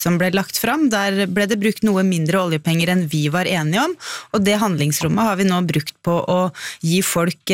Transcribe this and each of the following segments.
som ble lagt fram, der ble det brukt noe mindre oljepenger enn vi var enige om, og det handlingsrommet har vi nå brukt på å gi folk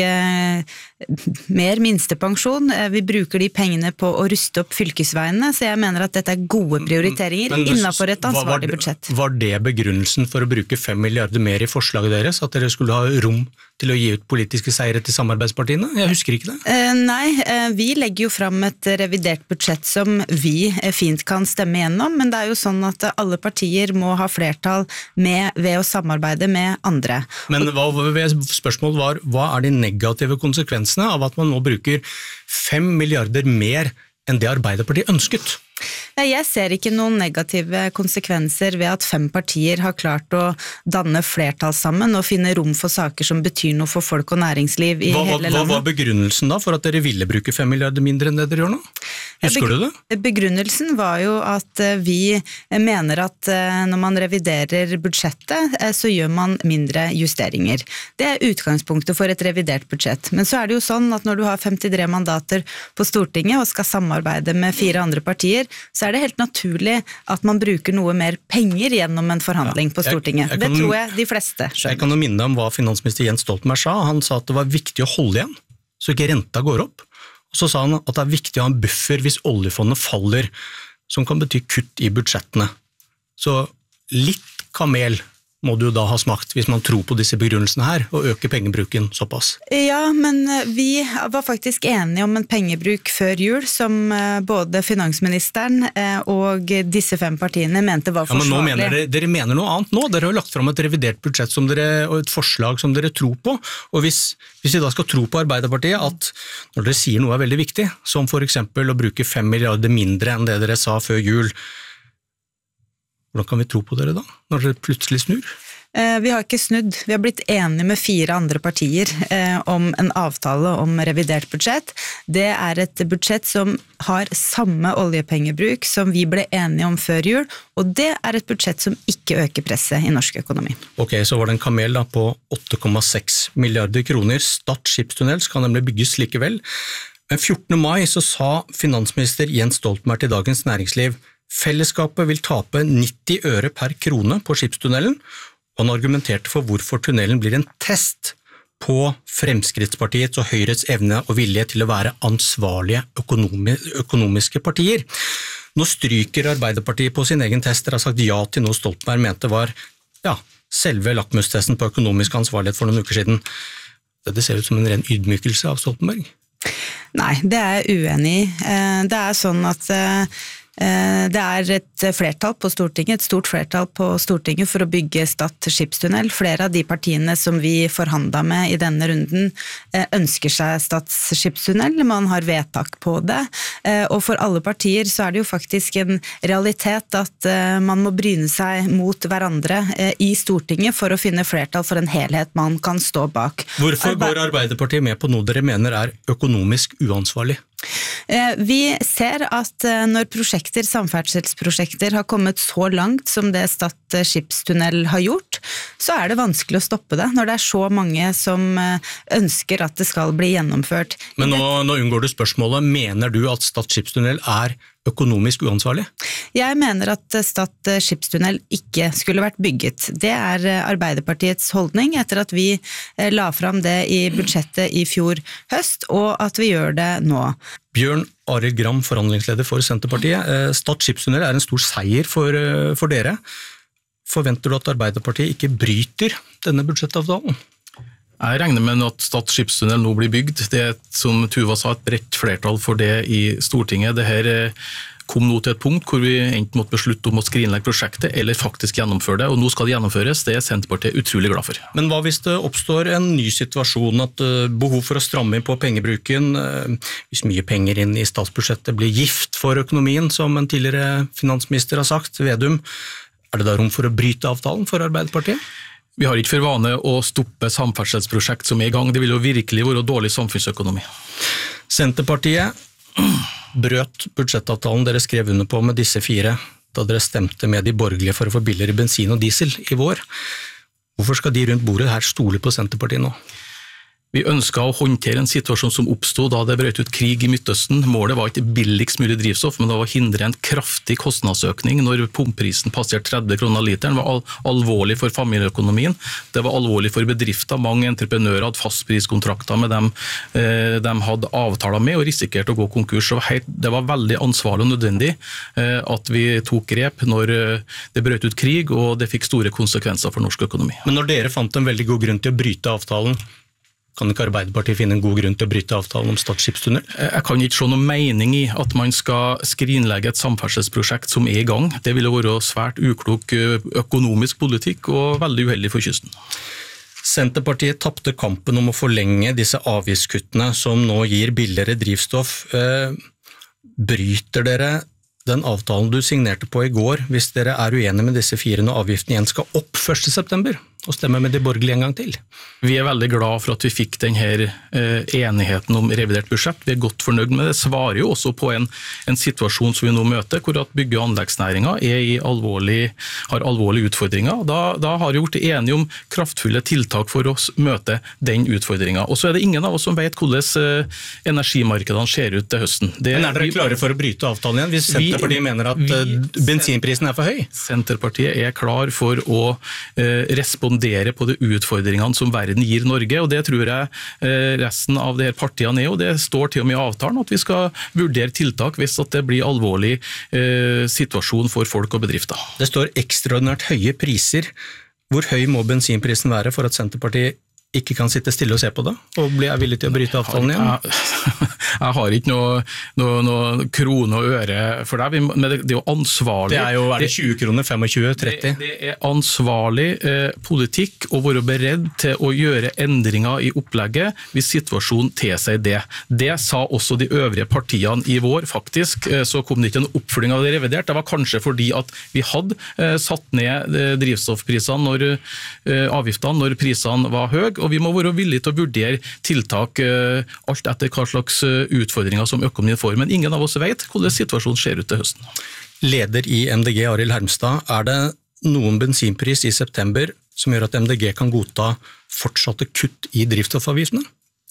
mer minstepensjon. Vi bruker de pengene på å ruste opp fylkesveiene, så jeg mener at dette er gode prioriteringer innenfor et ansvarlig budsjett. Var det begrunnelsen for å bruke 5 milliarder mer i forslaget deres, at dere skulle ha rom til å gi ut politiske seire til samarbeidspartiene? Jeg husker ikke det. Nei, vi legger jo fram et revidert budsjett som vi fint kan stemme gjennom, men det er jo sånn at alle partier må ha flertall ved å samarbeide med andre. Men spørsmålet var, hva er de negative konsekvensene av at man nå bruker 5 milliarder mer enn det Arbeiderpartiet ønsket? Jeg ser ikke noen negative konsekvenser ved at 5 partier har klart å danne flertall sammen og finne rom for saker som betyr noe for folk og næringsliv i hele landet. Hva var begrunnelsen da for at dere ville bruke 5 milliarder mindre enn det dere gjør nå? Husker du det? Begrunnelsen var jo at vi mener at når man reviderer budsjettet, så gjør man mindre justeringer. Det er utgangspunktet for et revidert budsjett. Men så er det jo sånn at når du har 53 mandater på Stortinget og skal samarbeide med 4 andre partier, så er det helt naturlig at man bruker noe mer penger gjennom en forhandling på Stortinget. Det tror jeg de fleste skjønner. Jeg kan jo minne om hva finansminister Jens Stoltenberg sa. Han sa at det var viktig å holde igjen, så ikke renta går opp. Og så sa han at det er viktig å ha en buffer hvis oljefondet faller, som kan bety kutt i budsjettene. Så litt kamel må du jo da ha smakt hvis man tror på disse begrunnelsene her, og øke pengebruken såpass. Ja, men vi var faktisk enige om en pengebruk før jul, som både finansministeren og disse 5 partiene mente var forsvarlig. Ja, men nå dere mener noe annet nå. Dere har lagt fram et revidert budsjett og et forslag som dere tror på, og hvis vi da skal tro på Arbeiderpartiet at når dere sier noe er veldig viktig, som for eksempel å bruke 5 milliarder mindre enn det dere sa før jul, hvordan kan vi tro på dere da, når dere plutselig snur? Vi har ikke snudd. Vi har blitt enige med 4 andre partier om en avtale om revidert budsjett. Det er et budsjett som har samme oljepengebruk som vi ble enige om før jul, og det er et budsjett som ikke øker presset i norsk økonomi. Ok, så var det en kamel da på 8,6 milliarder kroner. Stad skipstunnel skal nemlig bygges likevel. Men 14. mai så sa finansminister Jens Stoltenberg til Dagens Næringsliv: fellesskapet vil tape 90 øre per krone på skipstunnelen, og han argumenterte for hvorfor tunnelen blir en test på Fremskrittspartiets og Høyres evne og vilje til å være ansvarlige økonomiske partier. Nå stryker Arbeiderpartiet på sin egen test. Dere har sagt ja til noe Stoltenberg mente var selve lakmustesten på økonomisk ansvarlighet for noen uker siden. Det ser ut som en ren ydmykelse av Stoltenberg. Nei, det er jeg uenig i. Det er sånn at det er et flertall på Stortinget, et stort flertall på Stortinget for å bygge Stad skipstunnel. Flere av de partiene som vi forhandlet med i denne runden ønsker seg Stad skipstunnel. Man har vedtak på det, og for alle partier så er det jo faktisk en realitet at man må bryne seg mot hverandre i Stortinget for å finne flertall for en helhet man kan stå bak. Hvorfor går Arbeiderpartiet med på noe dere mener er økonomisk uansvarlig? Vi ser at når samferdselsprosjekter har kommet så langt som det Stad skipstunnel har gjort, så er det vanskelig å stoppe det når det er så mange som ønsker at det skal bli gjennomført. Men nå unngår du spørsmålet. Mener du at Stad skipstunnel er økonomisk uansvarlig? Jeg mener at Stad skipstunnel ikke skulle vært bygget. Det er Arbeiderpartiets holdning etter at vi la fram det i budsjettet i fjor høst, og at vi gjør det nå. Bjørn Arild Gram, forhandlingsleder for Senterpartiet. Stad skipstunnel er en stor seier for dere. Forventer du at Arbeiderpartiet ikke bryter denne budsjettavtalen? Jeg regner med at Stad skipstunnel nå blir bygd. Det er, som Tuva sa, et bredt flertall for det i Stortinget. Dette kom nå til et punkt hvor vi enten måtte beslutte om å skrinlegge prosjektet eller faktisk gjennomføre det, og nå skal det gjennomføres. Det er Senterpartiet utrolig glad for. Men hva hvis det oppstår en ny situasjon, at behov for å stramme inn på pengebruken, hvis mye penger inn i statsbudsjettet blir gift for økonomien, som en tidligere finansminister har sagt, Vedum, er det da rom for å bryte avtalen for Arbeiderpartiet? Vi har ikke for vane å stoppe samferdselsprosjekt som er i gang. Det vil jo virkelig være dårlig samfunnsøkonomi. Senterpartiet brøt budsjettavtalen dere skrev under på med disse 4, da dere stemte med de borgerlige for å få billigere bensin og diesel i vår. Hvorfor skal de rundt bordet her stole på Senterpartiet nå? Vi ønsket å håndtere en situasjon som oppstod da det brøt ut krig i Midtøsten. Målet var ikke billigst mulig drivstoff, men det var å hindre en kraftig kostnadsøkning når pumpprisen passerte 30 kroner literen. Det var alvorlig for familieøkonomien, det var alvorlig for bedrifter. Mange entreprenører hadde fastpriskontrakter med dem de hadde avtaler med og risikerte å gå konkurs. Det var veldig ansvarlig og nødvendig at vi tok grep når det brøt ut krig og det fikk store konsekvenser for norsk økonomi. Men når dere fant en veldig god grunn til å bryte avtalen, kan ikke Arbeiderpartiet finne en god grunn til å bryte avtalen om Stad skipstunnel? Jeg kan ikke se noen mening i at man skal skrinlegge et samferdselsprosjekt som i gang. Det ville være svært uklok økonomisk politikk og veldig uheldig for kysten. Senterpartiet tappte kampen om å forlenge disse avgiftskuttene som nå gir billigere drivstoff. Bryter dere den avtalen du signerte på i går, hvis dere er uenige med disse 4 når avgiften igjen skal opp 1. september, og stemme med de borgerlige en gang til? Vi er veldig glad for at vi fikk denne enigheten om revidert budsjett. Vi er godt fornøyd med det. Det svarer jo også på en situasjon som vi nå møter, hvor at bygge- og anleggsnæringen har alvorlige utfordringer. Da har vi gjort enige om kraftfulle tiltak for å møte den utfordringen. Og så er det ingen av oss som vet hvordan energimarkedene ser ut til høsten. Men er dere klare for å bryte avtalen igjen, hvis Senterpartiet mener at bensinprisen er for høy? Senterpartiet er klar for å respondere på de utfordringene som verden gir Norge, og det tror jeg resten av de her partiene er, og det står til og med i avtalen at vi skal vurdere tiltak hvis at det blir alvorlig situasjon for folk og bedrifter. Det står ekstraordinært høye priser. Hvor høy må bensinprisen være for at Senterpartiet ikke kan sitte stille og se på det, og er villig til å bryte avtalen igjen? Jeg har ikke noe krone og øre for det, men det er jo ansvarlig. Er det 20 kroner, 25, 30? Det er ansvarlig politikk å være beredt til å gjøre endringer i opplegget hvis situasjonen tilsier det. Det sa også de øvrige partiene i vår, faktisk. Så kom det ikke en oppfølging av det revidert. Det var kanskje fordi at vi hadde satt ned drivstoffprisene avgiftene når prisene var høye, og vi må være villige til å vurdere tiltak alt etter hva slags utfordringer som økonomien får, men ingen av oss vet hvordan situasjonen ser ut til høsten. Leder i MDG, Arild Hermstad, er det noen bensinpris i september som gjør at MDG kan godta fortsatte kutt i drivstoffavgiftene?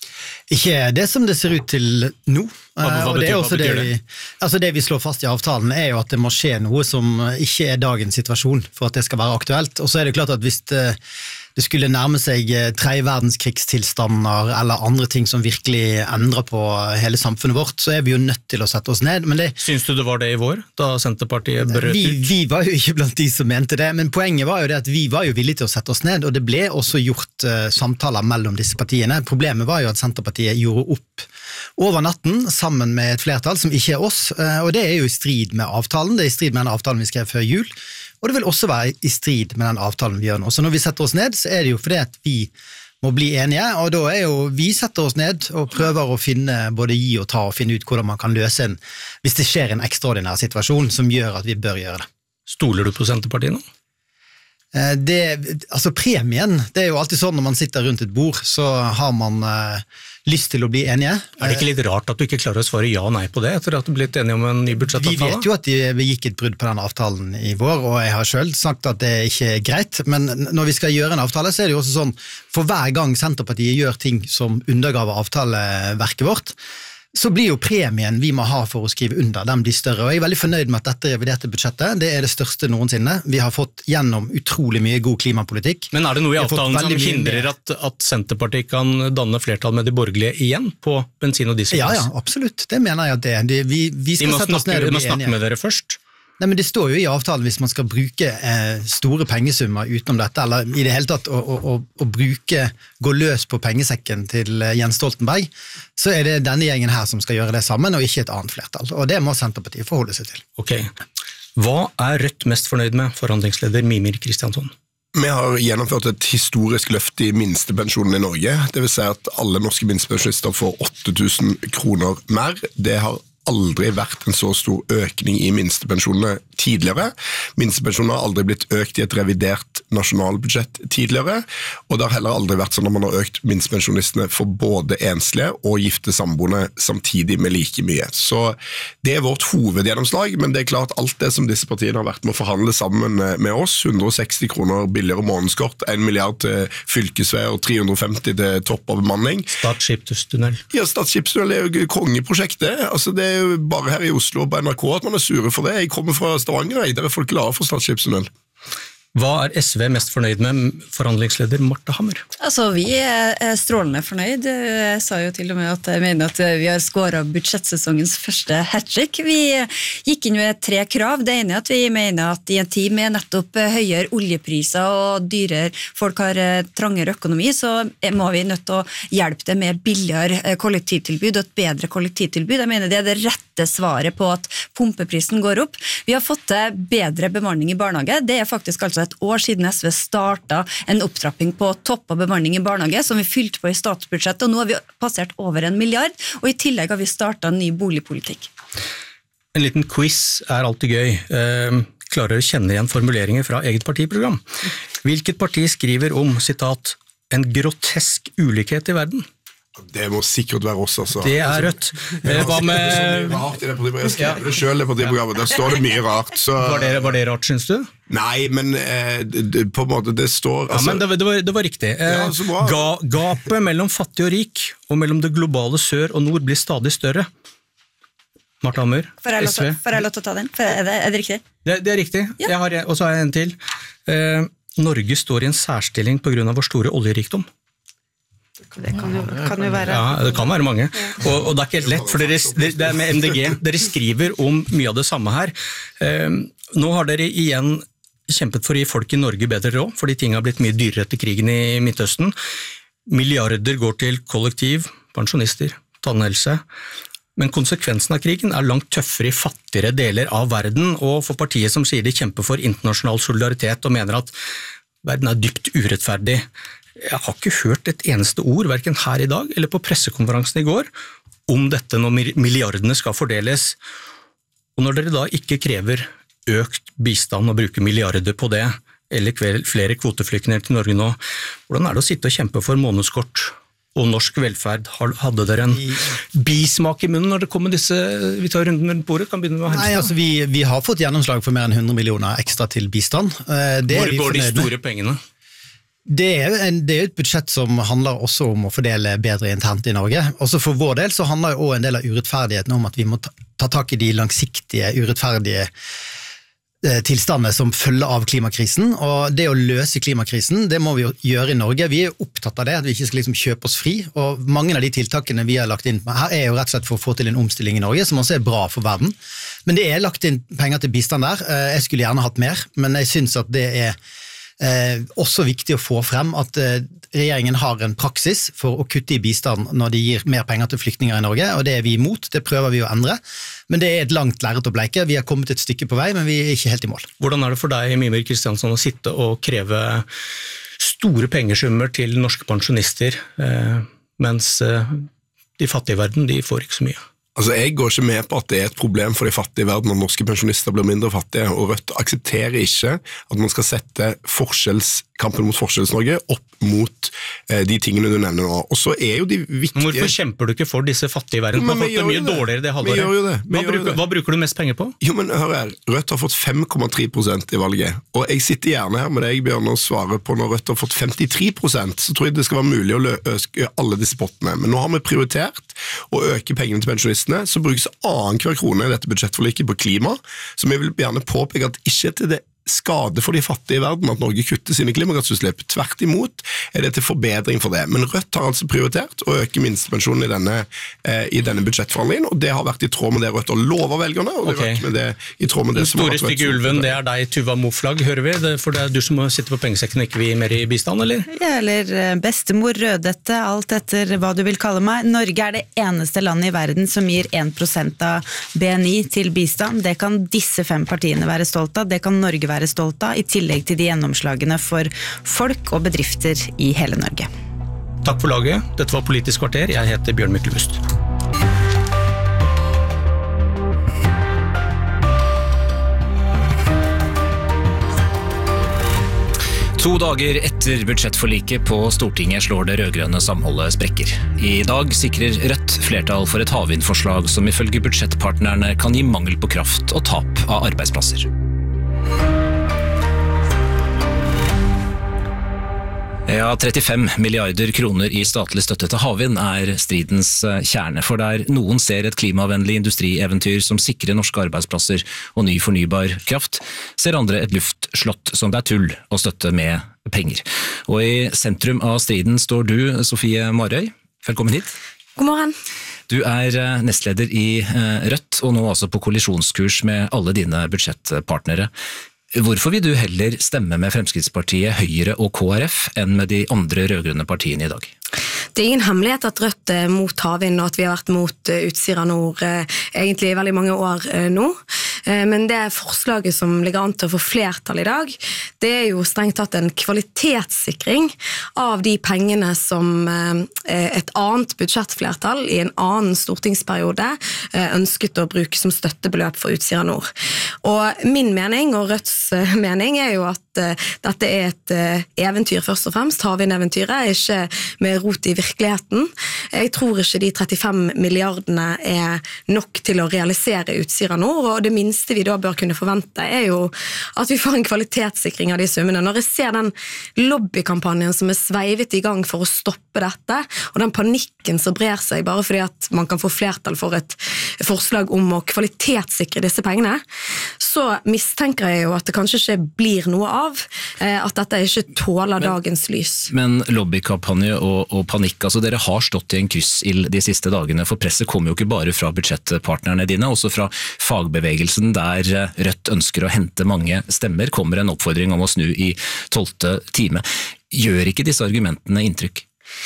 Ikke det som det ser ut til nå. Og det er også det vi slår fast i avtalen er jo at det må skje noe som ikke er dagens situasjon for at det skal være aktuelt. Og så er det klart at hvis det skulle nærme seg 3. verdenskrigsstilstander eller andre ting som virkelig endrer på hele samfunnet vårt, så er vi jo nødt til å sette oss ned. Men Syns du det var det i vår, da Senterpartiet brøt ut? Vi var jo ikke blant de som mente det, men poenget var jo det at vi var jo villige til å sette oss ned, og det ble også gjort samtaler mellom disse partiene. Problemet var jo at Senterpartiet gjorde opp over natten sammen med et flertall som ikke er oss, og det er jo i strid med avtalen. Det er i strid med den avtalen vi skrev før jul, og det vil også være i strid med den avtalen vi gjør nå. Så når vi setter oss ned, så er det jo fordi at vi må bli enige, og da er jo vi setter oss ned og prøver å finne både gi og ta og finne ut hvordan man kan løse hvis det skjer en ekstraordinær situasjon som gjør at vi bør gjøre det. Stoler du på Senterpartiet nå? Altså premien, det er jo alltid sånn når man sitter rundt et bord, så har man lyst til å bli enige. Er det ikke litt rart at du ikke klarer å svare ja og nei på det, etter at du er blitt enige om en ny budsjettavtale? Vi vet jo at vi gikk et brudd på den avtalen i vår, og jeg har selv sagt at det ikke er greit, men når vi skal gjøre en avtale, så er det jo også sånn, for hver gang Senterpartiet gjør ting som undergraver avtaleverket vårt, så blir jo premien vi må ha for å skrive under, den blir større. Og jeg er veldig fornøyd med at dette reviderte budsjettet, det er det største noensinne. Vi har fått gjennom utrolig mye god klimapolitikk. Men er det noe i avtalen som hindrer at Senterpartiet kan danne flertall med de borgerlige igjen på bensin- og diesel? Ja, absolutt. Det mener jeg at det er. Vi skal sette oss ned og bli enige. De må snakke med dere først? Nei, men det står jo i avtalen hvis man skal bruke store pengesummer utenom dette, eller i det hele tatt å gå løs på pengesekken til Jens Stoltenberg, så er det denne gjengen her som skal gjøre det sammen, og ikke et annet flertall. Og det må Senterpartiet forholde seg til. Ok. Hva er Rødt mest fornøyd med, forhandlingsleder Mímir Kristjánsson? Vi har gjennomført et historisk løft i minstepensjonen i Norge. Det vil si at alle norske minstepensjonister får 8.000 kroner mer. Det har aldri vært en så stor økning i minstepensjonene tidligere. Minstepensjonene har aldri blitt økt i et revidert nasjonalbudsjett tidligere, og det har heller aldri vært sånn at man har økt minstepensjonistene for både enslige og gifte samboende samtidig med like mye. Så det vårt hovedgjennomslag, men det klart alt det som disse partiene har vært med å forhandle sammen med oss, 160 kroner billigere månedskort, 1 milliard til fylkesveier og 350 til topp av bemanning. Stad skipstunnel. Ja, Stad skipstunnel jo kongeprosjektet. Altså, det jo bare her i Oslo og på NRK at man sure for det. Jeg kommer fra Stavanger, der folk glade for Stad skipstunnel. Hva SV mest fornøyd med, forhandlingsleder Marte Hammer? Altså, vi strålende fornøyd. Jeg sa jo til og med at jeg mener at vi har skåret budsjettsesongens første hat-trick. Vi gikk inn med 3 krav. Det ene at vi mener at i en tid med nettopp høyere oljepriser og dyrere folk har trangere økonomi, så må vi nødt til å hjelpe det med billigere kollektivtilbud og et bedre kollektivtilbud. Jeg mener det det rette svaret på at pumpeprisen går opp. Vi har fått til bedre bemanning i barnehage. Det faktisk altså et år siden SV startet en opptrapping på topp av bemanning i barnehage, som vi fylte på i statsbudsjettet, og nå har vi passert over 1 milliard, og i tillegg har vi startet en ny boligpolitikk. En liten quiz alltid gøy. Klarer å kjenne igjen formuleringer fra eget partiprogram. Hvilket parti skriver om, sitat, en grotesk ulikhet i verden? Det må sikkert være oss, altså. Det Rødt. Hva med... Rart i det partiprogrammet. Jeg skrev det selv i partiprogrammet. Der står det mye rart. Så... Var det rart, synes du? Nei, men på en måte det står... Altså... Ja, men det var riktig. Gapet mellom fattig og rik, og mellom det globale sør og nord blir stadig større. Marte Hammer, SV. Får jeg lov til å ta den? Er det riktig? Det riktig. Ja. Og så har jeg en til. Norge står i en særstilling på grunn av vår store oljerikdom. Det kan jo være. Ja, det kan være mange. Og det ikke helt lett, for det med MDG. Dere skriver om mye av det samme her. Nå har dere igjen kjempet for å gi folk i Norge bedre råd, fordi ting har blitt mye dyrere etter krigen i Midtøsten. Milliarder går til kollektiv, pensjonister, tannhelse. Men konsekvensen av krigen langt tøffere i fattigere deler av verden, og for partiet som sier de kjemper for internasjonal solidaritet og mener at verden dypt urettferdig. Jeg har ikke hørt et eneste ord, hverken her i dag eller på pressekonferansen i går, om dette når milliardene skal fordeles. Og når dere da ikke krever økt bistand og bruker milliarder på det, eller flere kvoteflyktninger til Norge nå, hvordan det å sitte og kjempe for månedskort og norsk velferd? Hadde dere en bismak i munnen når det kommer disse, vi tar runden med bordet, kan begynne med å hente? Nei, altså vi har fått gjennomslag for mer enn 100 millioner ekstra til bistand. Hvor går de store pengene? Det et budsjett som handler også om å fordele bedre internt i Norge. Også for vår del så handler jo også en del av urettferdigheten om at vi må ta tak i de langsiktige, urettferdige tilstandene som følger av klimakrisen, og det å løse klimakrisen, det må vi jo gjøre i Norge. Vi opptatt av det, at vi ikke skal liksom kjøpe oss fri, og mange av de tiltakene vi har lagt inn her jo rett og slett for å få til en omstilling i Norge, som også bra for verden. Men det lagt inn penger til bistand der. Jeg skulle gjerne hatt mer, men jeg synes at det også viktig å få frem at regjeringen har en praksis for å kutte i bistand når de gir mer penger til flyktninger i Norge, og det vi imot, det prøver vi å endre. Men det et langt lerret å bleike. Vi har kommet et stykke på vei, men vi ikke helt i mål. Hvordan det for deg, Mímir Kristjánsson, å sitte og kreve store pengesummer til norske pensjonister, mens de fattige i verden, de får ikke så mye? Altså, jeg går ikke med på at det et problem for de fattige i verden når norske pensjonister blir mindre fattige, og Rødt aksepterer ikke at man skal sette kampen mot Forskjells-Norge opp mot de tingene du nevner nå. Og så jo de viktige... Hvorfor kjemper du ikke for disse fattige i verden? Du har fått det mye dårligere det halvåret. Vi gjør jo det. Hva bruker du mest penger på? Jo, men hør her, Rødt har fått 5,3% i valget, og jeg sitter gjerne her med deg, Bjørn, og svarer på når Rødt har fått 53%, så tror jeg det skal være mulig å løse alle disse pottene. Men nå har vi prioritert å øke pengene til pensjonistene, så brukes hver krone i dette budsjettforliket på klima, som jeg vil gjerne påpeke at ikke til det skade for de fattige i verden at Norge kutter sine klimagassutslipp. Tvert imot det til forbedring for det. Men Rødt har altså prioritert å øke minstepensjonen i denne budsjettforhandlingen, og det har vært i tråd med det Rødt har lovet velgerne, og det har vært med det, i tråd med det som har vært Rødt. Den store stygge ulven, det deg, Tuva Moflag, hører vi? For det du som sitter på pengesekken, ikke vi mer i bistand, eller? Ja, eller bestemor, rødette, alt etter hva du vil kalle meg. Norge det eneste landet i verden som gir 1% av BNI til bistand. Det kan disse 5 partiene være stolt av, det kan Norge være stolt av, i tillegg til de gjennomslagene for folk og bedrifter i hele Norge. Takk for laget. Dette var Politisk kvarter. Jeg heter Bjørn Myklebust. 2 dager etter budsjettforliket på Stortinget slår det rødgrønne samholdet sprekker. I dag sikrer Rødt flertall for et havvindforslag som ifølge budsjettpartnerne kan gi mangel på kraft og tap av arbeidsplasser. Ja, 35 milliarder kroner i statlig støtte til havvind stridens kjerne, for der noen ser et klimavennlig industrieventyr som sikrer norske arbeidsplasser og ny fornybar kraft, ser andre et luftslott som det tull å støtte med penger. Og i sentrum av striden står du, Sofie Marøy. Velkommen hit. God morgen. Du nestleder i Rødt, og nå altså på kollisjonskurs med alle dine budsjettpartnere. Hvorfor vil du heller stemme med Fremskrittspartiet, Høyre og KrF enn med de andre rødgrønne partiene i dag? Det ingen hemmelighet at Rødt mot havvind, og at vi har vært mot Utsira Nord egentlig i veldig mange år nå. Men det forslaget som ligger an til å få flertall i dag, det jo strengt tatt en kvalitetssikring av de pengene som et annet budsjettflertall i en annen stortingsperiode ønsket å bruke som støttebeløp for Utsira Nord. Og min mening og Rødts mening jo at dette et eventyr først og fremst, havvindeventyret, ikke med rot i virkeligheten. Jeg tror ikke de 35 milliardene nok til å realisere Utsira Nord, og det minste vi da bør kunne forvente jo at vi får en kvalitetssikring av de summene. Når jeg ser den lobbykampanjen som sveivet i gang for å stoppe dette, og den panikken som brer seg bare fordi at man kan få flertall for et forslag om å kvalitetssikre disse pengene, så mistenker jeg jo at det kanskje ikke blir noe av, at dette ikke tåler dagens lys. Men lobbykampanje og panikk, altså dere har stått i en kryssild de siste dagene, for presset kommer jo ikke bare fra budsjettpartnerne dine, også fra fagbevegelsen der Rødt ønsker å hente mange stemmer, kommer en oppfordring om å snu i 12. time. Gjør ikke disse argumentene inntrykk?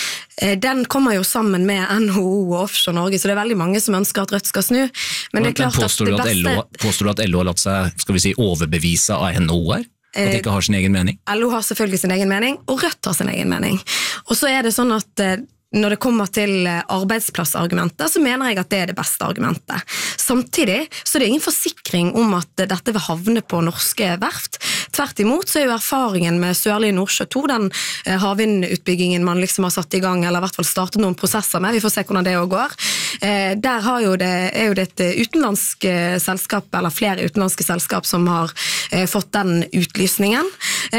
Den kommer jo sammen med NHO og Offshore Norge, så det veldig mange som ønsker at Rødt skal snu. Men det klart at det beste... Påstår du at LO har latt seg, skal vi si, overbevise av NHO her? At de ikke har sin egen mening? LO har selvfølgelig sin egen mening, og Rødt har sin egen mening. Og så det sånn at når det kommer til arbeidsplassargumenter, så mener jeg at det det beste argumentet. Samtidig så det ingen forsikring om at dette vil havne på norske verft. Tvert imot så jo erfaringen med Sørlige Nordsjø 2, den havvindutbyggingen man liksom har satt i gang, eller i hvert fall startet noen prosesser med, vi får se hvordan det også går. Der har jo det et utenlandsk selskap, eller flere utenlandske selskap som har fått den utlysningen.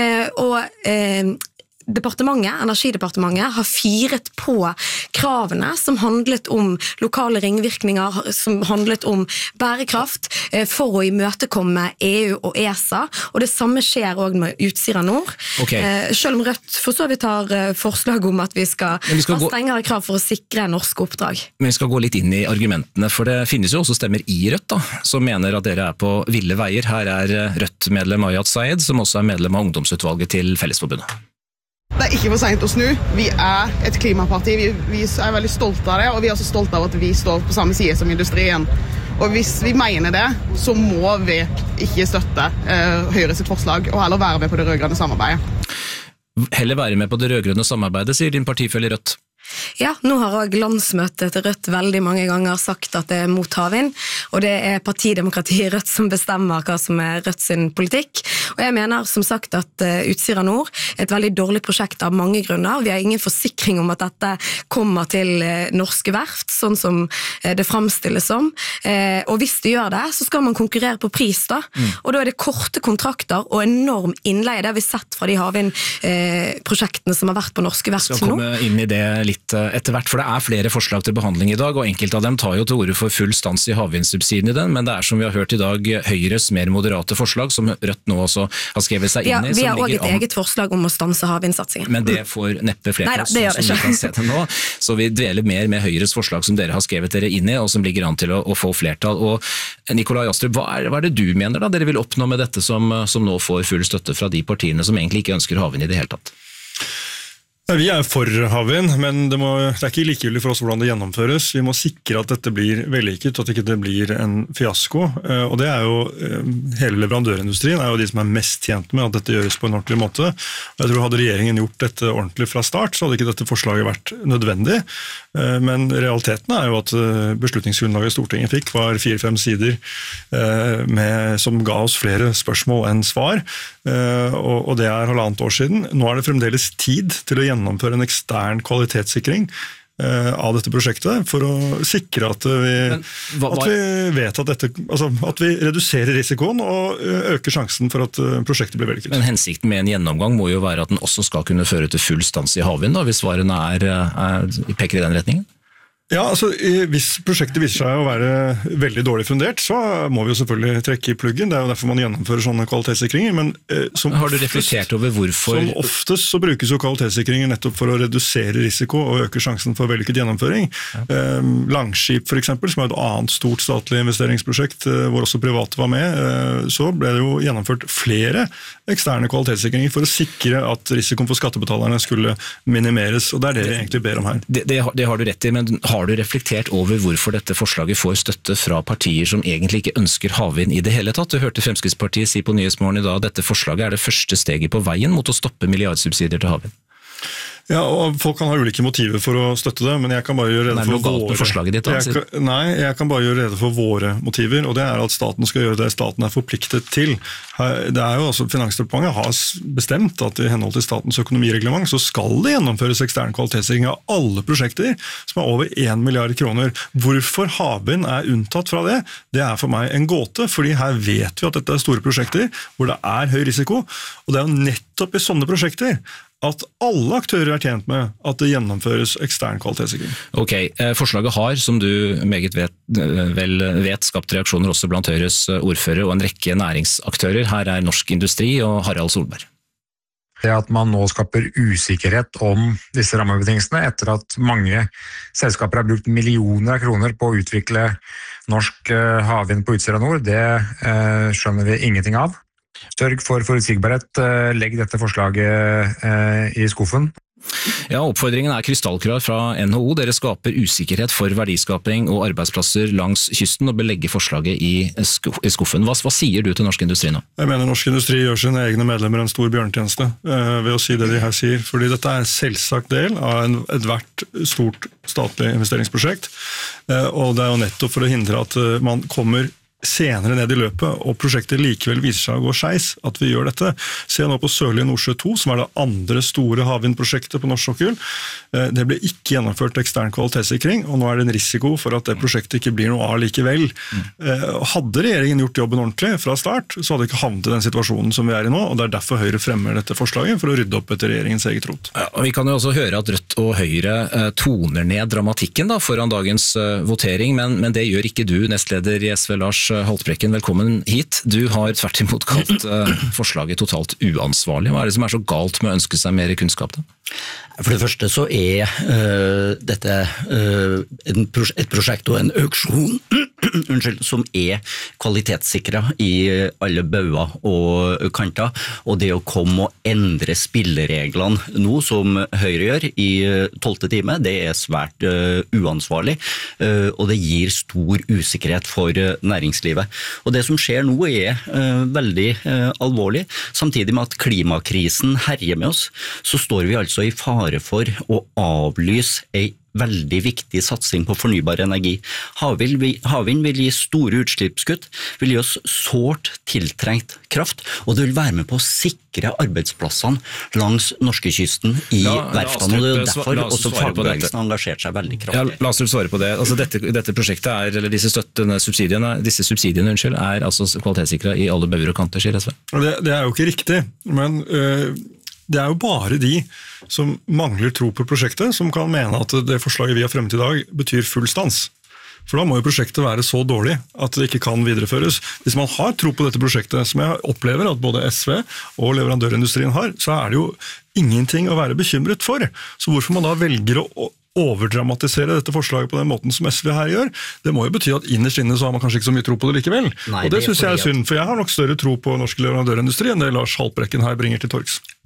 Og Energidepartementet har firet på kravene som handlet om lokale ringvirkninger, som handlet om bærekraft for å imøtekomme EU og ESA, og det samme skjer også med Utsira Nord. Okay. Selv om Rødt for så vidt har forslag om at vi skal ha strengere krav for å sikre norske oppdrag. Men vi skal gå litt inn i argumentene, for det finnes jo også stemmer i Rødt da, som mener at dere på ville veier. Her Rødt-medlem Ayat Sayed, som også medlem av ungdomsutvalget til Fellesforbundet. Det ikke for sent å snu. Vi et klimaparti. Vi veldig stolte av det, og vi også stolte av at vi står på samme side som industrien. Og hvis vi mener det, så må vi ikke støtte Høyre sitt forslag, og heller være med på det rødgrønne samarbeidet. Heller være med på det rødgrønne samarbeidet, sier din partifelle Rødt. Ja, nå har også landsmøtet til Rødt veldig mange ganger sagt at det mot havvind, og det partidemokratiet Rødt som bestemmer hva som Rødt sin politikk. Og jeg mener som sagt at Utsira Nord et veldig dårlig prosjekt av mange grunner. Vi har ingen forsikring om at dette kommer til norske verft, sånn som det fremstilles som. Og hvis det gjør det, så skal man konkurrere på pris da. Og da det korte kontrakter og enorm innleie, det har vi sett fra de havvindprosjektene som har vært på norske verft nå. Skal komme inn i det litt etter hvert, for det flere forslag til behandling i dag, og enkelte av dem tar jo til orde for full stans i havvindsubsidiene, men det som vi har hørt i dag, Høyres mer moderate forslag, som Rødt nå også har skrevet seg inn i. Ja, vi har også et eget forslag om å stanse havvindsatsingen. Men det får neppe flertall, som vi kan se til nå. Så vi dveler mer med Høyres forslag som dere har skrevet dere inn i, og som ligger an til å få flertall. Og Nikolai Astrup, hva det du mener da dere vil oppnå med dette som nå får full støtte fra de partiene som egentlig ikke ønsker havvind i det hele tatt? Vi for havvind, men det er ikke likegyldig for oss hvordan det gjennomføres. Vi må sikre at dette blir vellykket, at ikke det blir en fiasko. Og det jo, hele leverandørindustrien jo de som mest tjent med at dette gjøres på en ordentlig måte. Jeg tror hadde regjeringen gjort dette ordentlig fra start, så hadde ikke dette forslaget vært nødvendig. Men realiteten jo at beslutningsgrunnlaget Stortinget fikk var 4-5 sider som ga oss flere spørsmål enn svar. Og det 1,5 år siden. Nå det fremdeles tid til å gjennomføre en ekstern kvalitetssikring av dette prosjektet for å sikre at vi vet at dette, altså at vi reduserer risikoen og øker sjansen for at prosjektet blir vellykket. Men hensikten med en gjennomgang må jo være at den også skal kunne føre til full stans i havvind, da, hvis svarene peker i den retningen? Ja, altså hvis prosjektet viser seg å være veldig dårlig fundert, så må vi jo selvfølgelig trekke i pluggen. Det jo derfor man gjennomfører sånne kvalitetssikringer. Men har du reflektert over hvorfor? Som oftest så brukes jo kvalitetssikringer nettopp for å redusere risiko og øke sjansen for vellykket gjennomføring. Ja. Langskip for eksempel, som et annet stort statlig investeringsprosjekt, hvor også private var med, så ble det jo gjennomført flere eksterne kvalitetssikringer for å sikre at risikoen for skattebetalerne skulle minimeres, og det det vi egentlig ber om her. Det har du rett i, men har du reflektert over hvorfor dette forslaget får støtte fra partier som egentlig ikke ønsker havvind i det hele tatt? Du hørte Fremskrittspartiet si på Nyhetsmorgen i dag at dette forslaget det første steget på veien mot å stoppe milliardsubsidier til havvind. Ja, og folk kan ha ulike motiver for å støtte det, men jeg kan bare gjøre rede for våre... forslaget ditt, jeg kan bare gjøre rede for våre motiver, og det at staten skal gjøre det staten forpliktet til. Det jo altså, Finansdepartementet har bestemt at i henhold til statens økonomireglement så skal det gjennomføres ekstern kvalitetssikring av alle prosjekter som over 1 milliard kroner. Hvorfor havvind unntatt fra det? Det for meg en gåte, fordi her vet vi at dette store prosjekter hvor det høy risiko, og det jo nettopp i sånne prosjekter at alle aktører tjent med at det gjennomføres ekstern kvalitetssikring. Ok, forslaget har, som du meget vet, skapt reaksjoner også blant Høyres ordfører og en rekke næringsaktører. Her Norsk Industri og Harald Solberg. Det at man nå skaper usikkerhet om disse rammebetingelsene etter at mange selskaper har brukt millioner av kroner på å utvikle norsk havvind på Utsira Nord, det skjønner vi ingenting av. Sørg for forutsigbarhet, legg dette forslaget i skuffen. Ja, oppfordringen krystallklar fra NHO. Dere skaper usikkerhet for verdiskaping og arbeidsplasser langs kysten og bør legge forslaget i skuffen. Hva sier du til Norsk Industri nå? Jeg mener Norsk Industri gjør sine egne medlemmer en stor bjørnetjeneste ved å si det de her sier, fordi dette en selvsagt del av et hvert stort statlig investeringsprosjekt, og det jo nettopp for å hindre at man kommer senere ned i løpet, og prosjektet likevel viser seg å gå skeis, at vi gjør dette. Se nå på Sørlige Nordsjø 2, som det andre store havvindprosjektet på norsk sokkel. Det ble ikke gjennomført ekstern kvalitetssikring, og nå det en risiko for at det prosjektet ikke blir noe av likevel. Hadde regjeringen gjort jobben ordentlig fra start, så hadde det ikke havnet i den situasjonen som vi i nå, og det derfor Høyre fremmer dette forslaget, for å rydde opp etter regjeringens eget rot. Ja, og vi kan jo også høre at Rødt og Høyre toner ned dramatikken foran dagens votering, men det gjør ikke du, nestleder i SV Lars Haltbrekken, velkommen hit. Du har tvert imot kalt forslaget totalt uansvarlig. Hva det som så galt med å ønske seg mer kunnskap da? For det første så dette et prosjekt og en auksjon som kvalitetssikret i alle bauger og kanter, og det å komme og endre spillereglene nå som Høyre gjør i 12. time, det svært uansvarlig, og det gir stor usikkerhet for næringslivet. Og det som skjer nå veldig alvorlig, samtidig med at klimakrisen herjer med oss, så står vi altså i fare for å avlyse en veldig viktig satsing på fornybar energi. Havvind vil gi store utslippskutt, vil gi oss sårt tiltrengt kraft, og det vil være med på å sikre arbeidsplassene langs norskekysten i verftene, og det derfor også fagbevegelsen har engasjert seg veldig kraftig. Ja, la oss svare på det. Altså dette prosjektet eller disse subsidiene altså kvalitetssikret i alle bauger og kanter, sier SV? Det jo ikke riktig, men det jo bare de som mangler tro på prosjektet, som kan mene at det forslaget vi har fremmet i dag betyr full stans. For da må jo prosjektet være så dårlig at det ikke kan videreføres. Hvis man har tro på dette prosjektet, som jeg opplever at både SV og leverandørindustrien har, så det jo ingenting å være bekymret for. Så hvorfor man da velger å overdramatisere dette forslaget på den måten som SV her gjør, det må jo bety at innerst inne så har man kanskje ikke så mye tro på det likevel. Nei, og det synes jeg synd, for jeg har nok større tro på norsk leverandørindustri enn det Lars Haltbrekken her bringer til torgs.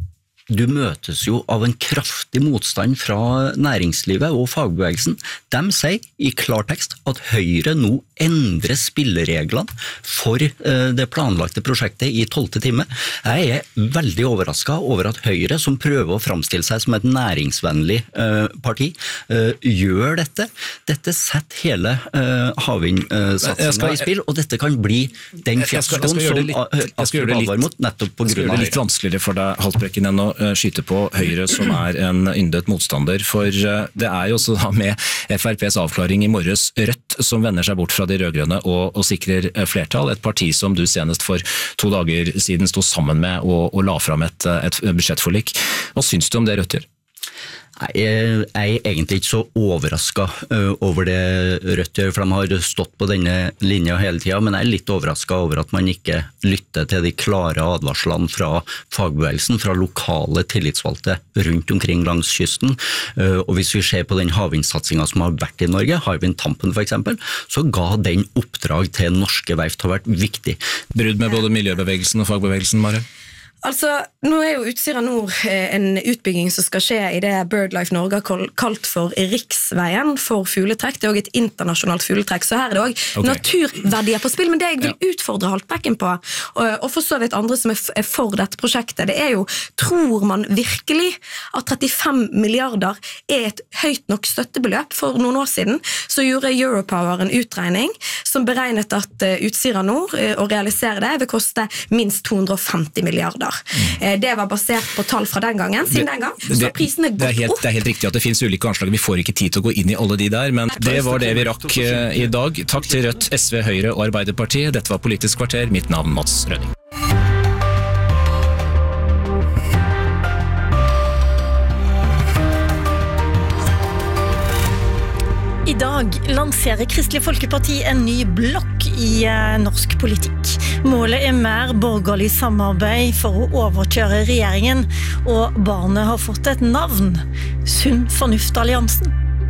du møtes jo av en kraftig motstand fra næringslivet og fagbevegelsen. De sier i klartekst at Høyre nå endrer spillereglene for det planlagte prosjektet i 12. time. Jeg veldig overrasket over at Høyre, som prøver å framstille seg som et næringsvennlig parti, gjør dette. Dette setter hele havvindsatsingen i spill, og dette kan bli den fiaskoen som Astrup advarer mot, nettopp på grunn av Jeg skal gjøre det litt vanskeligere for deg, Haltbrekken, enn å skyte på Høyre, som en yndet motstander, for det jo også da med FrPs avklaring i morges Rødt, som vender seg bort fra de rødgrønne og sikrer flertall, et parti som du senest for 2 dager siden stod sammen med og la fram et budsjettforlik. Hva synes du om det Rødt gjør? Jeg egentlig ikke så overrasket over det Rødt gjør, for de har stått på denne linja hele tiden, men jeg litt overrasket over at man ikke lytter til de klare advarslene fra fagbevegelsen, fra lokale tillitsvalgte rundt omkring langs kysten. Og hvis vi ser på den havvindsatsingen som har vært i Norge, Hywind Tampen for eksempel, så ga den oppdrag til norske verft har vært viktig. Brudd med både miljøbevegelsen og fagbevegelsen, Mare? Altså, nå jo Utsira Nord en utbygging som skal skje i det BirdLife Norge har kalt for riksveien for fugletrekk. Det også et internasjonalt fugletrekk, så her det også naturverdier på spill. Men det jeg vil utfordre Haltbrekken på, og for så vidt andre som for dette prosjektet, det jo, tror man virkelig at 35 milliarder et høyt nok støttebeløp? For noen år siden så gjorde Europower en utregning som beregnet at Utsira Nord, å realisere det, vil koste minst 250 milliarder. Det var basert på tall fra den gangen. Siden den gang, så prisene gått opp. Det helt riktig at det finnes ulike anslag. Vi får ikke tid til å gå inn i alle de der, men det var det vi rakk i dag. Takk til Rødt, SV, Høyre og Arbeiderpartiet. Dette var Politisk kvarter. Mitt navn Mats Rønning. I dag lanserer Kristelig Folkeparti en ny blokk i norsk politikk. Målet mer borgerlig samarbeid for å overkjøre regjeringen, og barnet har fått et navn: Sunn Fornuft-alliansen.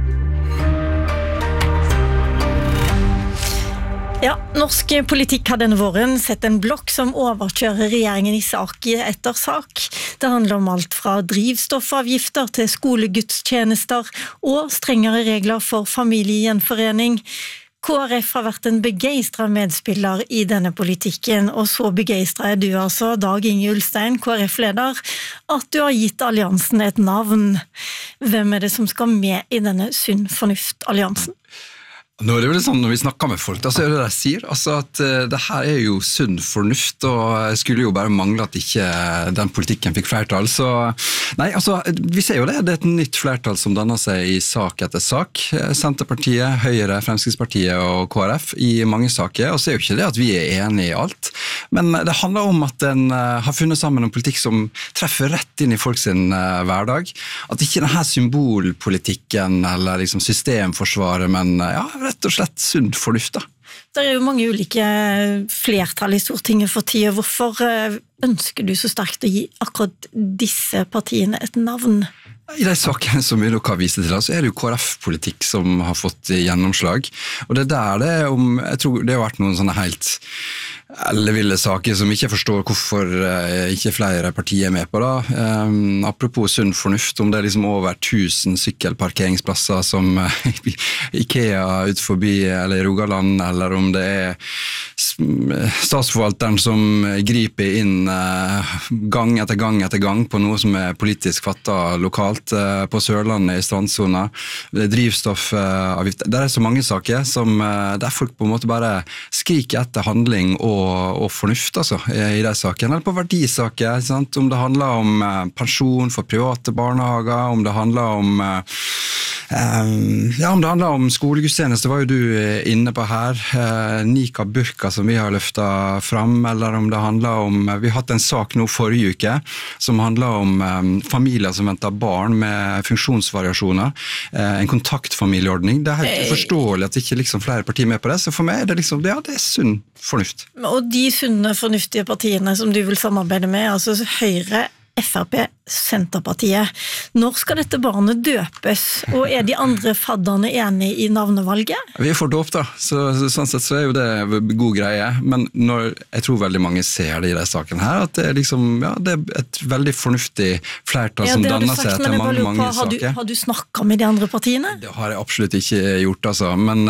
Ja, norsk politikk har denne våren sett en blokk som overkjører regjeringen i sak etter sak. Det handler om alt fra drivstoffavgifter til skolegudstjenester og strengere regler for familiegjenforening. KrF har vært en begeistret medspiller i denne politikken, og så begeistret du altså, Dag Inge Ulstein, KrF-leder, at du har gitt alliansen et navn. Hvem det som skal med i denne Sunn Fornuft-alliansen? Nå det vel sånn når vi snakker med folk, da så det de sier, altså at det her jo sunn fornuft, og skulle jo bare mangle at ikke den politikken fikk flertall, så nei, altså vi ser jo det et nytt flertall som danner seg i sak etter sak, Senterpartiet, Høyre, Fremskrittspartiet og KrF i mange saker, og så jo ikke det at vi enige i alt, men det handler om at den har funnet sammen en politikk som treffer rett inn i folk sin hverdag, at ikke denne symbolpolitikken eller liksom systemforsvaret, men ja, rett og slett sunn fornuft da. Det jo mange ulike flertall i Stortinget for tida. Hvorfor ønsker du så sterkt å gi akkurat disse partiene et navn? I de sakene som vi nok har vist til, så det jo KrF-politikk som har fått gjennomslag. Og det der jeg tror det har vært noen sånne helt elleville saker som ikke forstår hvorfor ikke flere partier med på da. Apropos sunn fornuft, om det liksom over 1000 sykkelparkeringsplasser som IKEA ut forbi eller i Rogaland, eller om det statsforvalteren som griper inn gang etter gang etter gang på noe som politisk fattet lokalt på Sørlandet i strandsona, drivstoffavgift. Det så mange saker som der folk på en måte bare skriker etter handling og fornuft altså, i de sakene, eller på verdisaker, sant? Om det handler om pensjon for private barnehager, om det handler om om det handler om skolegudstjeneste, var jo du inne på her, Nikab Burka som vi har løftet fram, eller om det handler om, vi har hatt en sak nå forrige uke, som handler om familier som venter barn med funksjonsvariasjoner, en kontaktfamilieordning. Det helt uforståelig at ikke liksom flere partier er med på det, så for meg det liksom, ja, det sunn fornuft. Og de sunne, fornuftige partiene som du vil samarbeide med, altså Høyre, FrP Senterpartiet. Når skal dette barnet døpes, og de andre fadderne enige i navnevalget? Vi får dåp da, sånn sett så jo det god greie, men jeg tror veldig mange ser det i denne saken her, at det liksom, det et veldig fornuftig flertall som danner seg etter mange saker. Har du snakket med de andre partiene? Det har jeg absolutt ikke gjort, altså, men...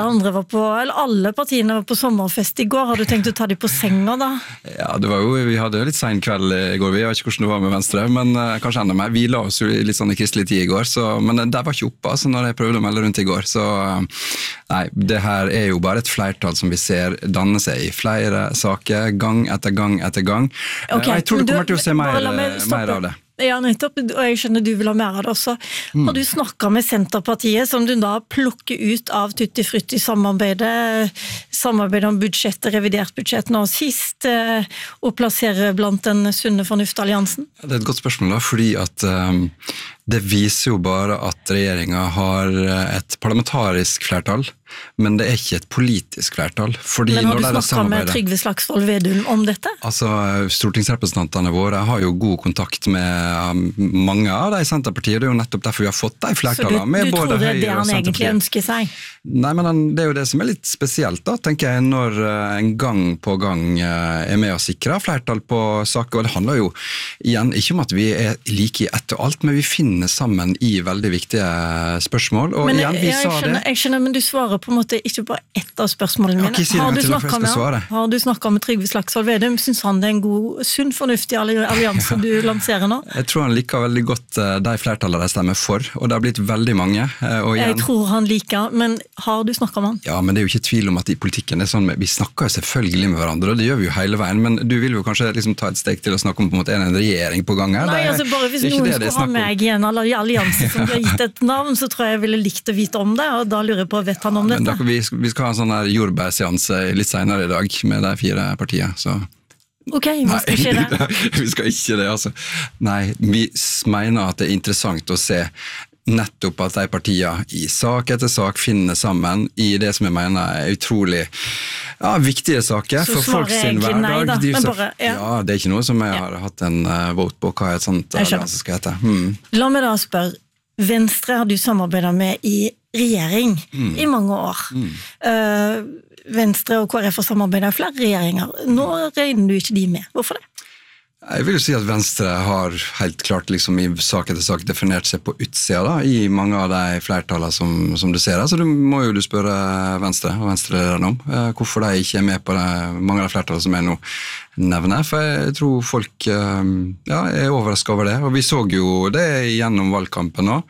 Alle partiene var på sommerfest i går, har du tenkt å ta de på senga da? Ja, vi hadde jo litt sen kveld i går, jeg vet ikke hvordan det var med Venstre, men kanskje enda mer. Vi la oss jo litt sånn i kristelig tid i går, men det var ikke oppe altså, når jeg prøvde å melde rundt i går. Så nei, det her jo bare et flertall som vi ser danne seg i flere saker, gang etter gang etter gang. Okay, jeg tror du kommer til å se mer av det. Ja, nettopp, og jeg skjønner du vil ha mer av det også. Har du snakket med Senterpartiet, som du da plukker ut av Tutti Frutti samarbeidet om budsjettet, revidert budsjett nå sist, og plasserer blant den sunne fornuft-alliansen? Det et godt spørsmål da, fordi at det viser jo bare at regjeringen har et parlamentarisk flertall, men det ikke et politisk flertall. Men har du snakket med Trygve Slagsvold Vedum om dette? Altså, stortingsrepresentantene våre har jo god kontakt med mange av de i Senterpartiet, det jo nettopp derfor vi har fått de flertallene. Så du tror det det han egentlig ønsker seg? Nei, men det jo det som litt spesielt da, tenker jeg, når en gang på gang med å sikre flertall på saker, og det handler jo igjen ikke om at vi like i ett og alt, men vi finner sammen i veldig viktige spørsmål, og men igjen, jeg skjønner, men du svarer på en måte ikke på ett av spørsmålene mine. Har du snakket med Trygve Slagsvold Vedum? Synes han det en god, sunn, fornuftig allianse du lanserer nå? Jeg tror han liker veldig godt de flertallene de stemmer for, og det har blitt veldig mange. Og igjen, jeg tror han liker, men har du snakket med han? Ja, men det jo ikke tvil om at i politikken det sånn, vi snakker jo selvfølgelig med hverandre, og det gjør vi jo hele veien, men du vil jo kanskje liksom ta et steg til å snakke om på en måte en regjering på gang her. Nei, altså bare hvis noen skulle ha meg i en allianse som har gitt et navn, så tror jeg jeg ville likt å vite om det, og da lurer jeg på, vet han om dette? Men vi skal ha en sånn her jordbærseanse litt senere i dag med de 4 partiene, så... Ok, vi skal ikke det. Vi skal ikke det, altså. Nei, vi mener at det interessant å se nettopp at de partiene i sak etter sak finner sammen i det som jeg mener utrolig viktige saker for folk sin hverdag. Ja, det ikke noe som jeg har hatt en vote på hva et sånt allianse skal hete. La meg da spørre, Venstre har du samarbeidet med i regjering i mange år. Venstre og KrF har samarbeidet i flere regjeringer. Nå regner du ikke de med. Hvorfor det? Jeg vil jo si at Venstre har helt klart liksom i sak etter sak definert seg på utsida da, i mange av de flertallene som du ser. Så du må jo spørre Venstre og Venstre-lederne om hvorfor de ikke med på mange av de flertallene som jeg nå nevner. For jeg tror folk overrasket over det. Og vi så jo det gjennom valgkampen nå.